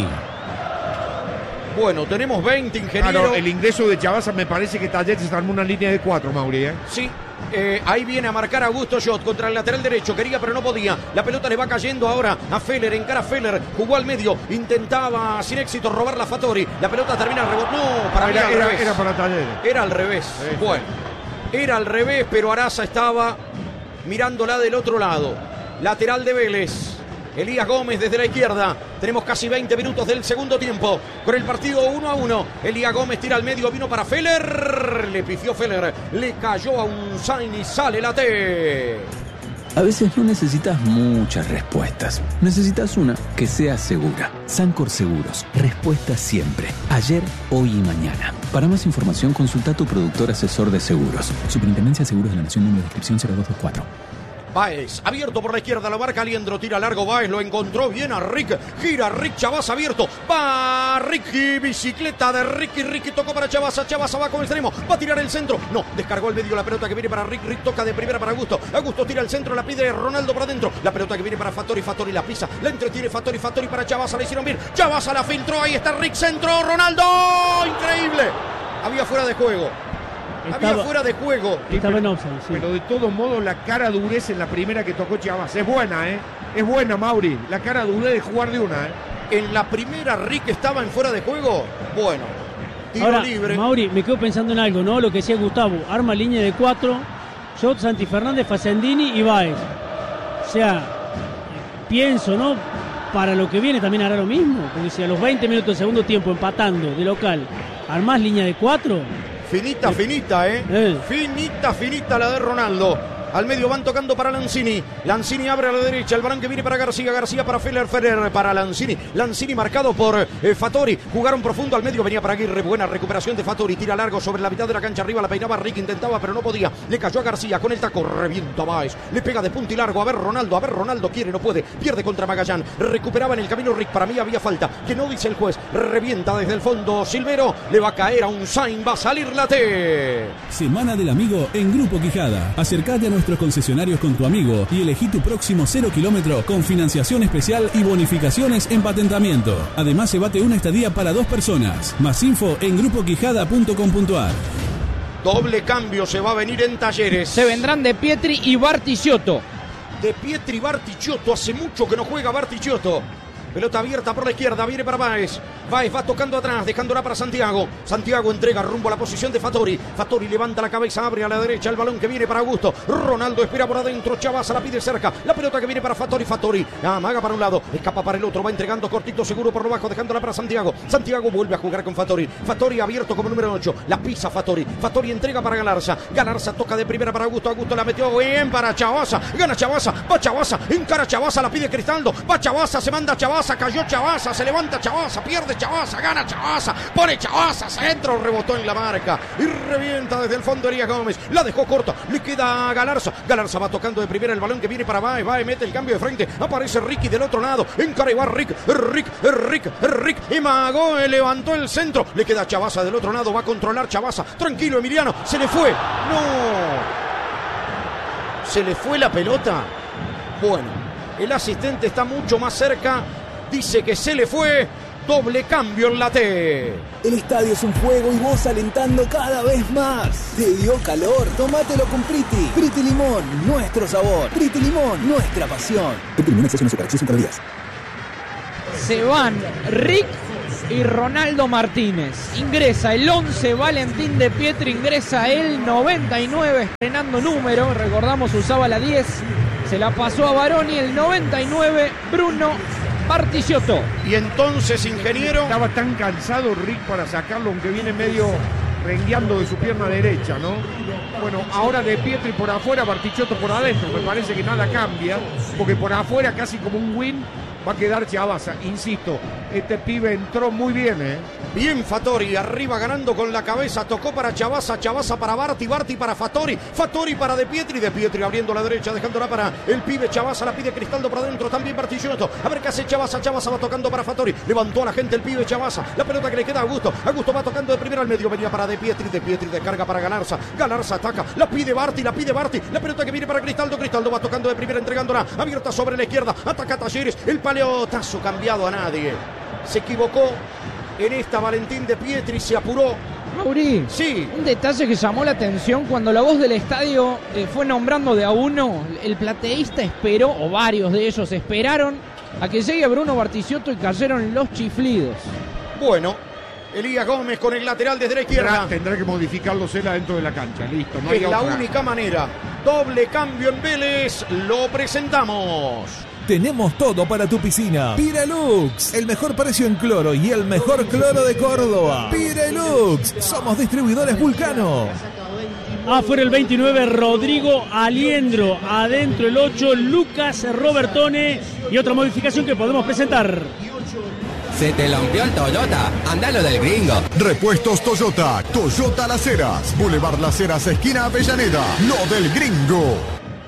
Bueno, tenemos 20, ingeniero. Claro, el ingreso de Chavasa me parece que Talleres se armó una línea de 4, Mauri. Sí. Ahí viene a marcar Augusto Shot contra el lateral derecho. Quería pero no podía. La pelota le va cayendo ahora a Feller. Encara Feller. Jugó al medio. Intentaba sin éxito robar la Fattori. La pelota termina rebotando. No, para mí era para Talleres. Era al revés. Sí. Bueno, era al revés, pero Araza estaba mirándola del otro lado. Lateral de Vélez. Elías Gómez desde la izquierda. Tenemos casi 20 minutos del segundo tiempo. Con el partido 1-1. Elías Gómez tira al medio. Vino para Feller. Le pifió Feller. Le cayó a Unzain y sale la T. A veces no necesitas muchas respuestas. Necesitas una que sea segura. Sancor Seguros. Respuesta siempre. Ayer, hoy y mañana. Para más información, consulta a tu productor asesor de seguros. Superintendencia de Seguros de la Nación, número de inscripción 0224. Baez, abierto por la izquierda, lo marca Aliendro, tira largo Baez, lo encontró bien a Rick, gira Rick, Chavasa abierto, va Ricky, bicicleta de Ricky, Ricky tocó para Chavasa, Chavasa va con el extremo, va a tirar el centro, no, descargó el medio la pelota que viene para Rick, Rick toca de primera para Augusto, Augusto tira el centro, la pide Ronaldo por adentro, la pelota que viene para Fattori, Fattori la pisa, la entretiene Fattori, Fattori para Chavasa, la hicieron bien, Chavasa la filtró, ahí está Rick, centro, Ronaldo, increíble, había fuera de juego. Había fuera de juego. Estaba en offside, sí. Pero de todos modos la cara dureza en la primera que tocó Chavasa. Es buena, Es buena, Mauri. La cara dureza de jugar de una, En la primera Rick estaba en fuera de juego. Bueno, tiro ahora, libre. Mauri, me quedo pensando en algo, ¿no? Lo que decía Gustavo. Arma línea de 4. Shot, Santi Fernández, Facendini y Báez. O sea, pienso, ¿no? Para lo que viene también hará lo mismo. Porque si a los 20 minutos del segundo tiempo empatando de local, armás línea de 4... Finita, finita, Finita la de Ronaldo. Al medio van tocando para Lanzini. Lanzini abre a la derecha. El balón que viene para García. García para Feller. Feller para Lanzini. Lanzini marcado por Fattori. Jugaron profundo al medio. Venía para Aguirre. Buena recuperación de Fattori. Tira largo sobre la mitad de la cancha. Arriba la peinaba Rick. Intentaba pero no podía. Le cayó a García con el taco. Revienta Báez. Le pega de punta y largo. A ver Ronaldo. Quiere, no puede. Pierde contra Magallán. Recuperaba en el camino Rick. Para mí había falta. Que no dice el juez. Revienta desde el fondo Silvero. Le va a caer a Unzain. Va a salir la T. Semana del Amigo en Grupo Quijada. Acércate a nuestros concesionarios con tu amigo y elegí tu próximo 0 kilómetro con financiación especial y bonificaciones en patentamiento. Además, se bate una estadía para 2 personas. Más info en grupoquijada.com.ar. Doble cambio se va a venir en Talleres. Se vendrán De Pietri y Barticciotto. De Pietri y Barticciotto. Hace mucho que no juega Barticciotto. Pelota abierta por la izquierda, viene para Báez. Báez va tocando atrás, dejándola para Santiago. Santiago entrega rumbo a la posición de Fattori. Fattori levanta la cabeza, abre a la derecha el balón que viene para Augusto. Ronaldo espera por adentro, Chavasa la pide cerca. La pelota que viene para Fattori, Fattori amaga para un lado, escapa para el otro, va entregando cortito seguro por lo bajo, dejándola para Santiago. Santiago vuelve a jugar con Fattori. Fattori abierto como número 8, la pisa Fattori. Fattori entrega para Galarza. Galarza toca de primera para Augusto. Augusto la metió bien para Chavasa. Gana Chavasa, va Chavasa, encara Chavasa, la pide Cristaldo. Va Chavasa, se manda Chavasa, cayó Chavasa, se levanta Chavasa, pierde Chabaza, gana Chabaza, pone Chabaza, centro, rebotó en la marca y revienta desde el fondo Elías Gómez, la dejó corta, le queda a Galarza, Galarza va tocando de primera el balón que viene para Baez, Baez mete el cambio de frente, aparece Ricky del otro lado, encara y va Rick, y Mago levantó el centro, le queda Chabaza del otro lado, va a controlar Chabaza, tranquilo Emiliano, se le fue, no, se le fue la pelota, bueno, el asistente está mucho más cerca, dice que se le fue, doble cambio en la T. El estadio es un fuego y vos alentando cada vez más. ¿Te dio calor? Tómatelo con Priti. Priti Limón, nuestro sabor. Priti Limón, nuestra pasión. Priti Limón, exceso en azúcar, exceso en calorías. Se van Rick y Ronaldo Martínez. Ingresa el 11 Valentín de Pietri, ingresa el 99 estrenando número. Recordamos usaba la 10, se la pasó a Baroni, el 99 Bruno Bartichotto. Y entonces, ingeniero, estaba tan cansado Rick para sacarlo, aunque viene medio rengueando de su pierna derecha, ¿no? Bueno, ahora de Pietri por afuera, Bartichotto por adentro. Me parece que nada cambia, porque por afuera casi como un win va a quedar Chabaza. Insisto, este pibe entró muy bien, ¿eh? Bien Fattori, arriba ganando con la cabeza, tocó para Chabaza, Chabaza para Barti, Barti para Fattori, Fattori para De Pietri abriendo la derecha, dejándola para el pibe Chabaza, la pide Cristaldo para adentro, también Bartichotto, a ver qué hace Chabaza, Chabaza va tocando para Fattori, levantó a la gente el pibe Chabaza, la pelota que le queda a Augusto, Augusto va tocando de primera al medio, venía para De Pietri descarga para Galarza, Galarza ataca, la pide Barti, la pelota que viene para Cristaldo, Cristaldo va tocando de primera, entregándola, abierta sobre la izquierda, ataca Talleres, el paleotazo cambiado a nadie, se equivocó. En esta Valentín de Pietri se apuró. Mauri, sí. Un detalle que llamó la atención cuando la voz del estadio fue nombrando de a uno, el plateísta esperó, o varios de ellos esperaron a que llegue Bruno Bartichotto y cayeron los chiflidos. Bueno, Elías Gómez con el lateral desde la izquierda. Tendrá que modificarlos él adentro de la cancha, listo. No es hay la otra. única manera. Doble cambio en Vélez, lo presentamos. Tenemos todo para tu piscina. Pirelux, el mejor precio en cloro y el mejor cloro de Córdoba. Pirelux, somos distribuidores Vulcano. Afuera el 29, Rodrigo Aliendro. Adentro el 8, Lucas Robertone. Y otra modificación que podemos presentar. Se te rompió el Toyota, andalo del gringo. Repuestos Toyota, Toyota Las Heras, Boulevard Las Heras, esquina Avellaneda, lo del gringo.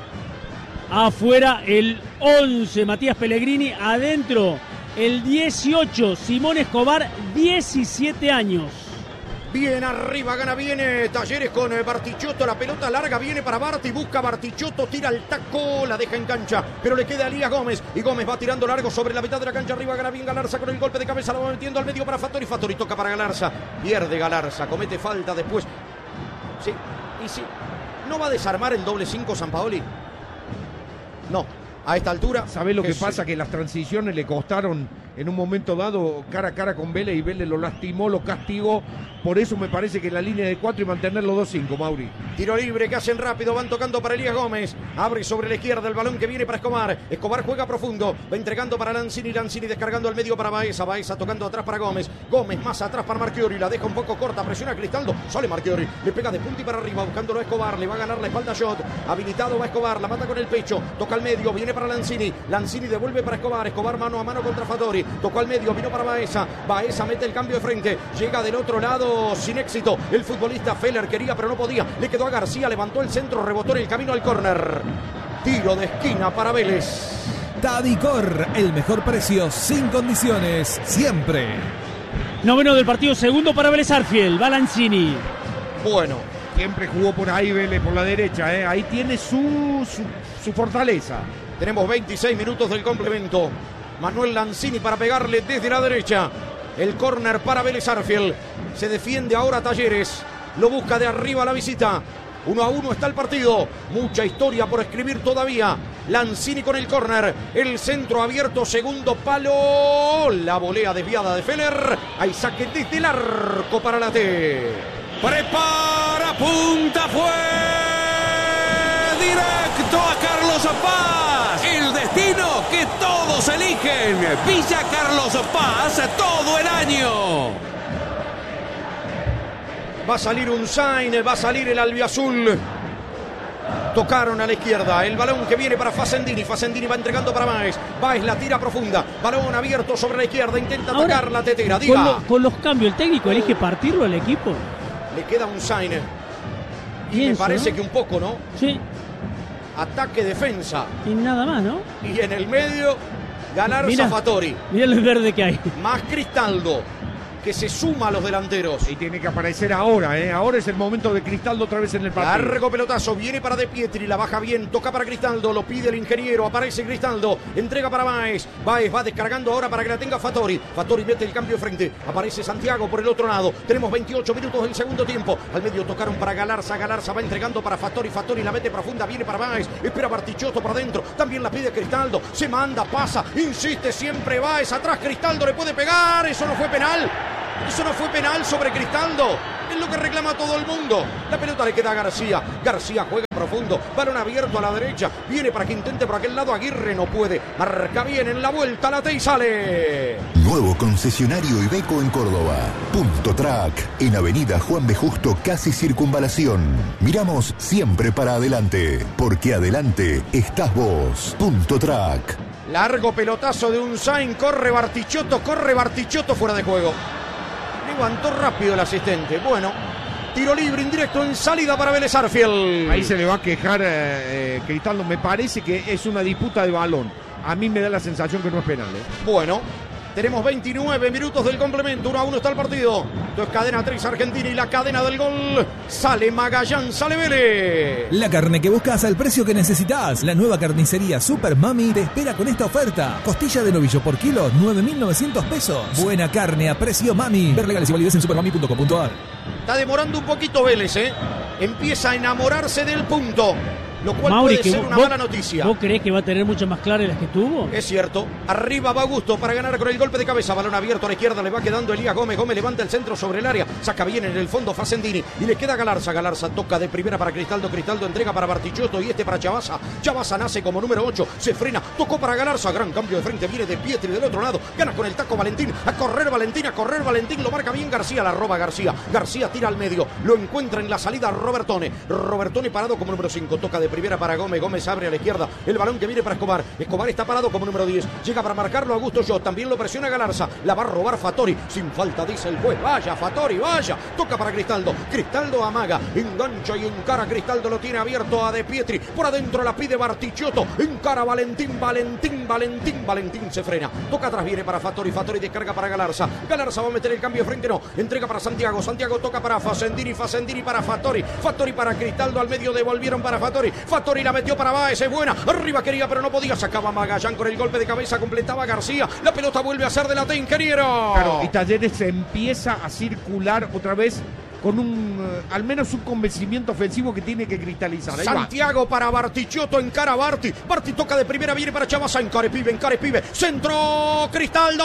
Afuera el 11, Matías Pellegrini. Adentro el 18, Simón Escobar, 17 años. Bien arriba, gana bien Talleres con Bartichotto, la pelota larga viene para Barti, busca Bartichotto, tira el taco, la deja en cancha, pero le queda a Elías Gómez, y Gómez va tirando largo sobre la mitad de la cancha, arriba gana bien Galarza con el golpe de cabeza, lo va metiendo al medio para Fattori, Fattori toca para Galarza, pierde Galarza, comete falta después, sí, y sí, ¿no va a desarmar el doble 5 Sampaoli? No, a esta altura. ¿Sabés lo que pasa? Que las transiciones le costaron en un momento dado cara a cara con Vélez y Vélez lo lastimó, lo castigó. Por eso me parece que la línea de 4 y mantenerlo 2-5, Mauri. Tiro libre que hacen rápido, van tocando para Elías Gómez. Abre sobre la izquierda el balón que viene para Escobar. Escobar juega profundo, va entregando para Lanzini, Lanzini descargando al medio para Baeza. Baeza tocando atrás para Gómez. Gómez más atrás para Marchiori, la deja un poco corta, presiona a Cristaldo. Sale Marchiori, le pega de punta y para arriba, buscándolo a Escobar. Le va a ganar la espalda a Shot. Habilitado va Escobar, la mata con el pecho. Toca al medio, viene para Lanzini. Lanzini devuelve para Escobar. Escobar mano a mano contra Fattori. Tocó al medio, vino para Baeza. Baeza mete el cambio de frente. Llega del otro lado sin éxito. El futbolista Feller quería pero no podía. Le quedó a García, levantó el centro, rebotó en el camino al córner. Tiro de esquina para Vélez. Tadicor, el mejor precio sin condiciones, siempre. Noveno del partido, segundo para Vélez Arfiel, Balanzini. Bueno, siempre jugó por ahí Vélez, por la derecha, ¿eh? Ahí tiene su fortaleza. Tenemos 26 minutos del complemento. Manuel Lanzini para pegarle desde la derecha. El córner para Vélez Arfiel. Se defiende ahora Talleres. Lo busca de arriba la visita. 1-1 está el partido. Mucha historia por escribir todavía. Lanzini con el córner. El centro abierto, segundo palo. La volea desviada de Feller. Hay saque desde el arco para la T. Prepara, punta, fue directo a Carlos Paz. El destino que todos eligen. Villa Carlos Paz todo el año. Va a salir un Sainz, va a salir el albiazul. Tocaron a la izquierda. El balón que viene para Facendini. Facendini va entregando para Báez. Báez la tira profunda. Balón abierto sobre la izquierda. Intenta atacar la tetera. Diga. Con los cambios, ¿el técnico elige partirlo al equipo? Le queda un Sainz. Y me parece que un poco, ¿no? Sí. Ataque, defensa. Y nada más, ¿no? Y en el medio, Galarza, Fattori. Mira el verde que hay. Más Cristaldo, que se suma a los delanteros. Y tiene que aparecer ahora, ¿eh? Ahora es el momento de Cristaldo otra vez en el partido. Largo pelotazo, viene para De Pietri, la baja bien, toca para Cristaldo, lo pide el ingeniero, aparece Cristaldo, entrega para Báez. Báez va descargando ahora para que la tenga Fattori. Fattori mete el cambio de frente, aparece Santiago por el otro lado. Tenemos 28 minutos del segundo tiempo. Al medio tocaron para Galarza, Galarza va entregando para Fattori, Fattori la mete profunda, viene para Báez, espera Bartichotto para adentro, también la pide Cristaldo, se manda, pasa, insiste siempre Báez, atrás Cristaldo le puede pegar, eso no fue penal. Eso no fue penal sobre Cristaldo. Es lo que reclama todo el mundo. La pelota le queda a García. García juega profundo. Balón abierto a la derecha. Viene para que intente por aquel lado. Aguirre no puede. Marca bien en la vuelta. Late y sale. Nuevo concesionario Iveco en Córdoba. Punto Track. En Avenida Juan B. Justo, casi Circunvalación. Miramos siempre para adelante. Porque adelante estás vos. Punto Track. Largo pelotazo de un Sainz. Corre Bartichotto fuera de juego. Levantó rápido el asistente. Bueno, tiro libre indirecto en salida para Vélez Sarsfield. Ahí se le va a quejar Cristaldo. Me parece que es una disputa de balón. A mí me da la sensación que no es penal. Bueno, tenemos 29 minutos del complemento. 1-1 está el partido. Esto es cadena 3 Argentina y la cadena del gol. Sale Magallán, sale Vélez. La carne que buscas al precio que necesitas. La nueva carnicería Super Mami te espera con esta oferta. Costilla de novillo por kilo, 9.900 pesos. Buena carne a precio Mami. Ver legales y validez en supermami.com.ar. Está demorando un poquito Vélez, ¿eh? Empieza a enamorarse del punto. Lo cual Mauri, puede ser una mala noticia. ¿Vos creés que va a tener muchas más claras las que tuvo? Es cierto. Arriba va Augusto para ganar con el golpe de cabeza. Balón abierto a la izquierda. Le va quedando Elías Gómez. Gómez levanta el centro sobre el área. Saca bien en el fondo Facendini. Y le queda Galarza. Galarza toca de primera para Cristaldo. Cristaldo entrega para Bartichotto y para Chavasa. Chavasa nace como número 8. Se frena. Tocó para Galarza. Gran cambio de frente. Viene De Pietri del otro lado. Gana con el taco Valentín. A correr Valentín. A correr Valentín. Lo marca bien García. La roba García. García tira al medio. Lo encuentra en la salida Robertone. Robertone parado como número 5. Toca de primera para Gómez. Gómez abre a la izquierda, el balón que viene para Escobar. Escobar está parado como número 10, llega para marcarlo Augusto Jot, también lo presiona Galarza, la va a robar Fattori, sin falta dice el juez, vaya Fattori, vaya, toca para Cristaldo, Cristaldo amaga, engancha y encara, Cristaldo lo tiene abierto a De Pietri, por adentro la pide Bartichotto, encara Valentín, Valentín se frena, toca atrás, viene para Fattori, Fattori descarga para Galarza, Galarza va a meter el cambio de frente, no, entrega para Santiago, Santiago toca para Facendini, Facendini para Fattori, Fattori para Cristaldo, al medio devolvieron para Fattori, Fattori la metió para Báez, es buena, arriba quería pero no podía, sacaba Magallán con el golpe de cabeza, completaba García, la pelota vuelve a ser de la ingeniero. Claro, y Talleres se empieza a circular otra vez con al menos un convencimiento ofensivo que tiene que cristalizar. Ahí Santiago va para Bartichotto, encara Barti, Barti toca de primera, viene para Chavasa, encare pibe, centro, Cristaldo,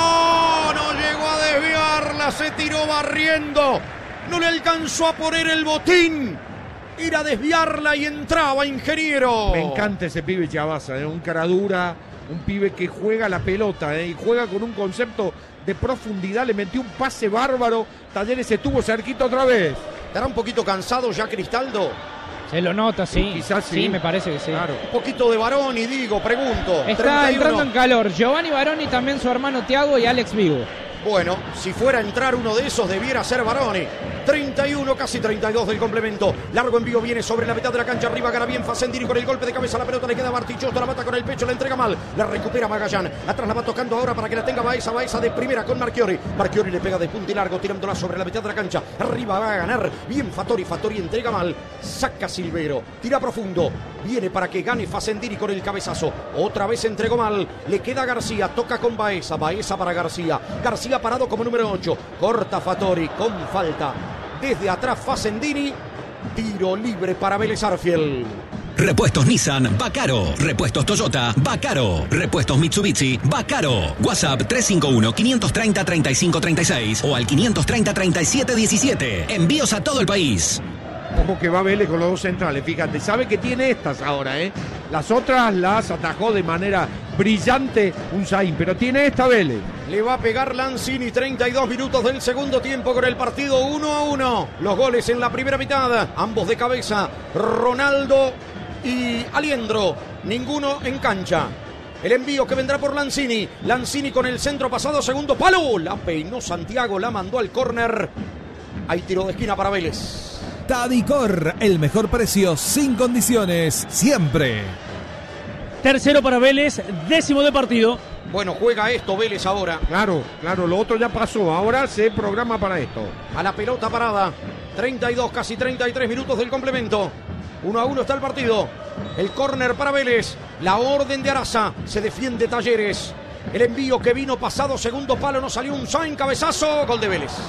no llegó a desviarla, se tiró barriendo, no le alcanzó a poner el botín. Ir a desviarla y entraba ingeniero. Me encanta ese pibe Chavasa, un cara dura, un pibe que juega la pelota y juega con un concepto de profundidad, le metió un pase bárbaro, Talleres estuvo cerquita otra vez. ¿Estará un poquito cansado ya Cristaldo? Se lo nota, sí. Quizás sí. Sí, me parece que sí. Claro. Un poquito de Baroni, pregunto. Está 31. entrando en calor. Giovanni Baroni, también su hermano Thiago y Alex Vigo. Bueno, si fuera a entrar uno de esos, debiera ser Baroni. 31, casi 32 del complemento. Largo envío viene sobre la mitad de la cancha. Arriba gana bien Facendini con el golpe de cabeza. La pelota le queda a Bartichotto. La mata con el pecho, la entrega mal. La recupera Magallán. Atrás la va tocando ahora para que la tenga Baeza. Baeza de primera con Marchiori. Marchiori le pega de punta y largo, tirándola sobre la mitad de la cancha. Arriba va a ganar. Bien Fattori. Fattori entrega mal. Saca Silvero. Tira profundo. Viene para que gane Facendini con el cabezazo. Otra vez entregó mal. Le queda García. Toca con Baeza. Baeza para García. García parado como número 8. Corta Fattori con falta. Desde atrás Facendini, tiro libre para Vélez Sarsfield. Repuestos Nissan, Bacaro. Repuestos Toyota, Bacaro. Repuestos Mitsubishi, Bacaro. WhatsApp 351-530-3536 o al 530-3717. Envíos a todo el país. Ojo que va Vélez con los dos centrales, fíjate, sabe que tiene estas ahora, Las otras las atajó de manera brillante un Sainz, pero tiene esta Vélez. Le va a pegar Lanzini, 32 minutos del segundo tiempo con el partido 1-1. Los goles en la primera mitad, ambos de cabeza, Ronaldo y Aliendro, ninguno en cancha. El envío que vendrá por Lanzini. Lanzini con el centro pasado, segundo palo. La peinó Santiago, la mandó al córner. Hay tiro de esquina para Vélez. Tadicor, el mejor precio sin condiciones, siempre. Tercero para Vélez, 10º de partido. Bueno, juega esto Vélez ahora. Claro, lo otro ya pasó. Ahora se programa para esto. A la pelota parada. 32, casi 33 minutos del complemento. 1-1 está el partido. El córner para Vélez. La orden de Araza. Se defiende Talleres. El envío que vino pasado, segundo palo, no salió un Sainz, cabezazo. Gol de Vélez.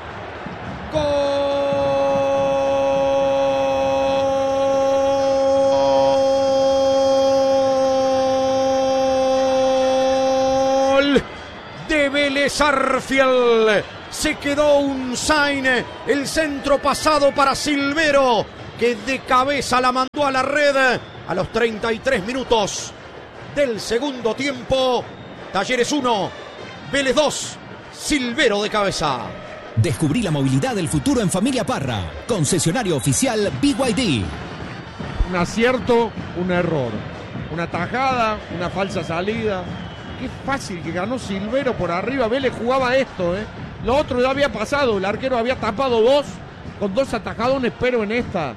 Gol de Vélez Arfiel. Se quedó un Sainz. El centro pasado para Silvero, que de cabeza la mandó a la red a los 33 minutos del segundo tiempo. Talleres 1, Vélez 2, Silvero de cabeza. Descubrí la movilidad del futuro en Familia Parra. Concesionario oficial BYD. Un acierto, un error. Una tajada, una falsa salida. Qué fácil que ganó Silvero por arriba. Vélez jugaba esto, ¿eh? Lo otro ya había pasado. El arquero había tapado dos, con dos atajadones, pero en esta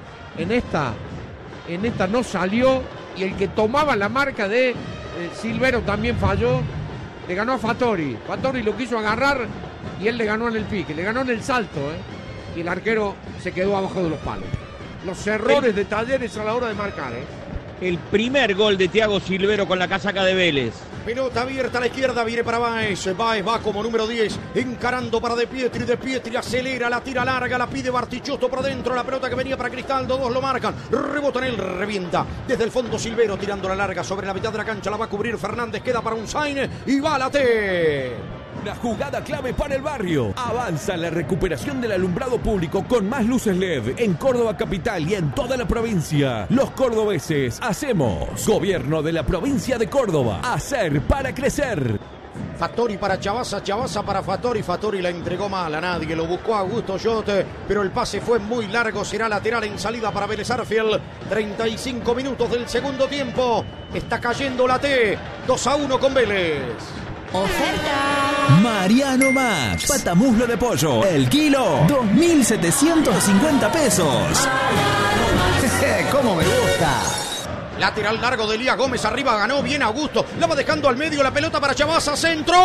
no salió. Y el que tomaba la marca de Silvero también falló. Le ganó a Fattori. Fattori lo quiso agarrar y él le ganó en el pique, le ganó en el salto, y el arquero se quedó abajo de los palos. Los errores de Talleres a la hora de marcar. El primer gol de Thiago Silvero con la casaca de Vélez. Pelota abierta a la izquierda, viene para Baez. Baez va como número 10, encarando para De Pietri. De Pietri acelera, la tira larga, la pide Bartichotto por dentro. La pelota que venía para Cristaldo, dos lo marcan. Rebota en él, revienta. Desde el fondo Silvero tirando la larga sobre la mitad de la cancha. La va a cubrir Fernández, queda para un Sainz y va a la T. Una jugada clave para el barrio. Avanza la recuperación del alumbrado público con más luces LED en Córdoba capital y en toda la provincia. Los cordobeses hacemos. Gobierno de la provincia de Córdoba. Hacer para crecer. Fattori para Chavasa, Chavasa para Fattori. Fattori la entregó mal a nadie, lo buscó a Augusto Yote, pero el pase fue muy largo. Será lateral en salida para Vélez Arfiel. 35 minutos del segundo tiempo. Está cayendo la T. 2-1 con Vélez. Oferta. Mariano Max. Patamuslo de pollo. El kilo. 2.750 pesos. ¿Cómo me gusta? Lateral largo de Elías Gómez, arriba ganó bien Augusto. La va dejando al medio, la pelota para Chavasa, centro.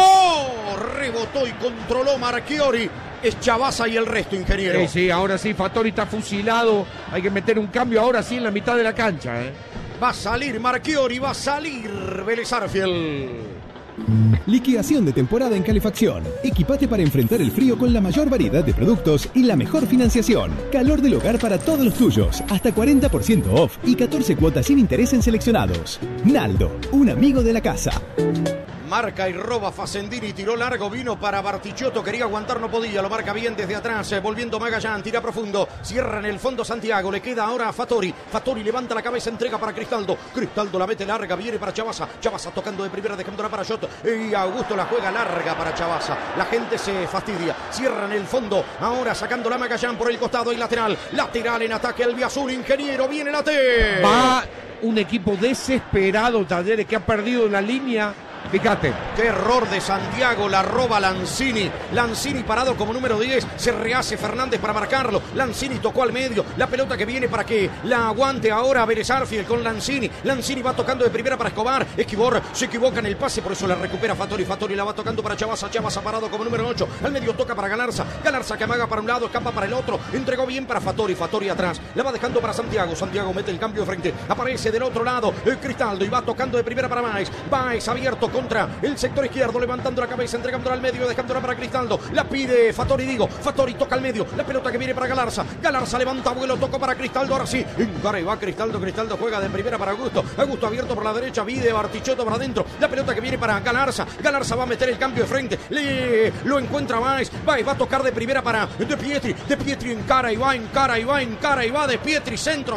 Rebotó y controló Marchiori. Es Chavasa y el resto, ingeniero. Sí, ahora sí, Fattori está fusilado. Hay que meter un cambio ahora sí en la mitad de la cancha. Va a salir Marchiori, va a salir Vélez Arfiel. Liquidación de temporada en calefacción. Equipate para enfrentar el frío con la mayor variedad de productos y la mejor financiación. Calor del hogar para todos los tuyos. Hasta 40% off y 14 cuotas sin interés en seleccionados. Naldo, un amigo de la casa. Marca y roba Facendini, tiró largo, vino para Bartichotto, quería aguantar, no podía, lo marca bien desde atrás, volviendo Magallán, tira profundo, cierra en el fondo Santiago, le queda ahora a Fattori. Fattori levanta la cabeza, entrega para Cristaldo. Cristaldo la mete larga, viene para Chavasa. Chavasa tocando de primera, dejándola para Shot. Y Augusto la juega larga para Chavasa. La gente se fastidia, cierra en el fondo, ahora sacando la Magallán por el costado y lateral. Lateral en ataque Albiazul, ingeniero, viene la T. Va un equipo desesperado, Talleres, que ha perdido la línea. Fíjate. Qué error de Santiago, la roba Lanzini. Lanzini parado como número 10, se rehace Fernández para marcarlo. Lanzini tocó al medio, la pelota que viene para que la aguante ahora Vélez Arfiel con Lanzini. Lanzini va tocando de primera para Escobar. Escobar se equivoca en el pase, por eso la recupera Fattori. Fattori la va tocando para Chavasa. Chavasa parado como número 8, al medio toca para Galarza. Galarza que amaga para un lado, escapa para el otro. Entregó bien para Fattori. Fattori atrás, la va dejando para Santiago. Santiago mete el cambio de frente, aparece del otro lado Cristaldo y va tocando de primera para Baez. Baez abierto contra el sector izquierdo, levantando la cabeza, entregándola al medio, dejándola para Cristaldo. La pide Fattori, Fattori toca al medio, la pelota que viene para Galarza. Galarza levanta vuelo, tocó para Cristaldo, ahora sí, encara y va Cristaldo. Cristaldo juega de primera para Augusto. Augusto abierto por la derecha, Vide Bartichotto para adentro. La pelota que viene para Galarza. Galarza va a meter el cambio de frente, lo encuentra Baez. Baez va a tocar de primera para De Pietri. De Pietri encara y va, encara y va, encara y va. De Pietri, centro.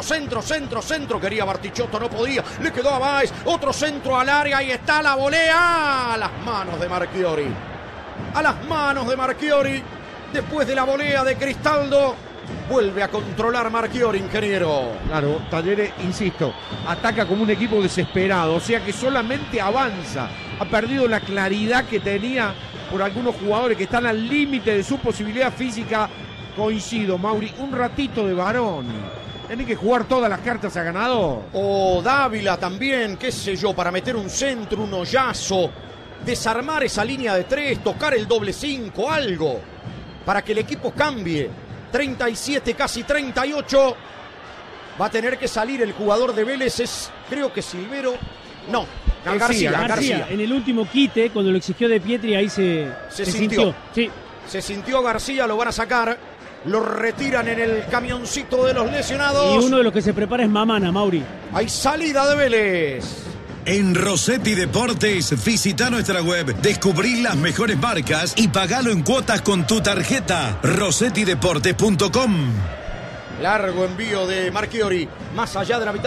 Quería Bartichotto, no podía. Le quedó a Baez. Otro centro al área y está la volea. Las manos de Marchiori. a las manos de Marchiori. Después de la volea de Cristaldo, vuelve a controlar Marchiori, ingeniero. Claro, Talleres, insisto, ataca como un equipo desesperado, o sea que solamente avanza. Ha perdido la claridad que tenía por algunos jugadores que están al límite de su posibilidad física. Coincido, Mauri, un ratito de varón. Tiene que jugar todas las cartas a ganador. O Dávila también, qué sé yo, para meter un centro, un hoyazo, desarmar esa línea de 3, tocar el doble 5, algo, para que el equipo cambie. 37, casi 38. Va a tener que salir el jugador de Vélez, es creo que Silvero. No, García. En el último quite, cuando lo exigió De Pietri, ahí se sintió. Sí. Se sintió García, lo van a sacar. Lo retiran en el camioncito de los lesionados. Y uno de los que se prepara es Mamana, Mauri. Hay salida de Vélez. En Rossetti Deportes, visita nuestra web, descubrí las mejores marcas y pagalo en cuotas con tu tarjeta. rossettideportes.com. Largo envío de Marchiori, más allá de la mitad.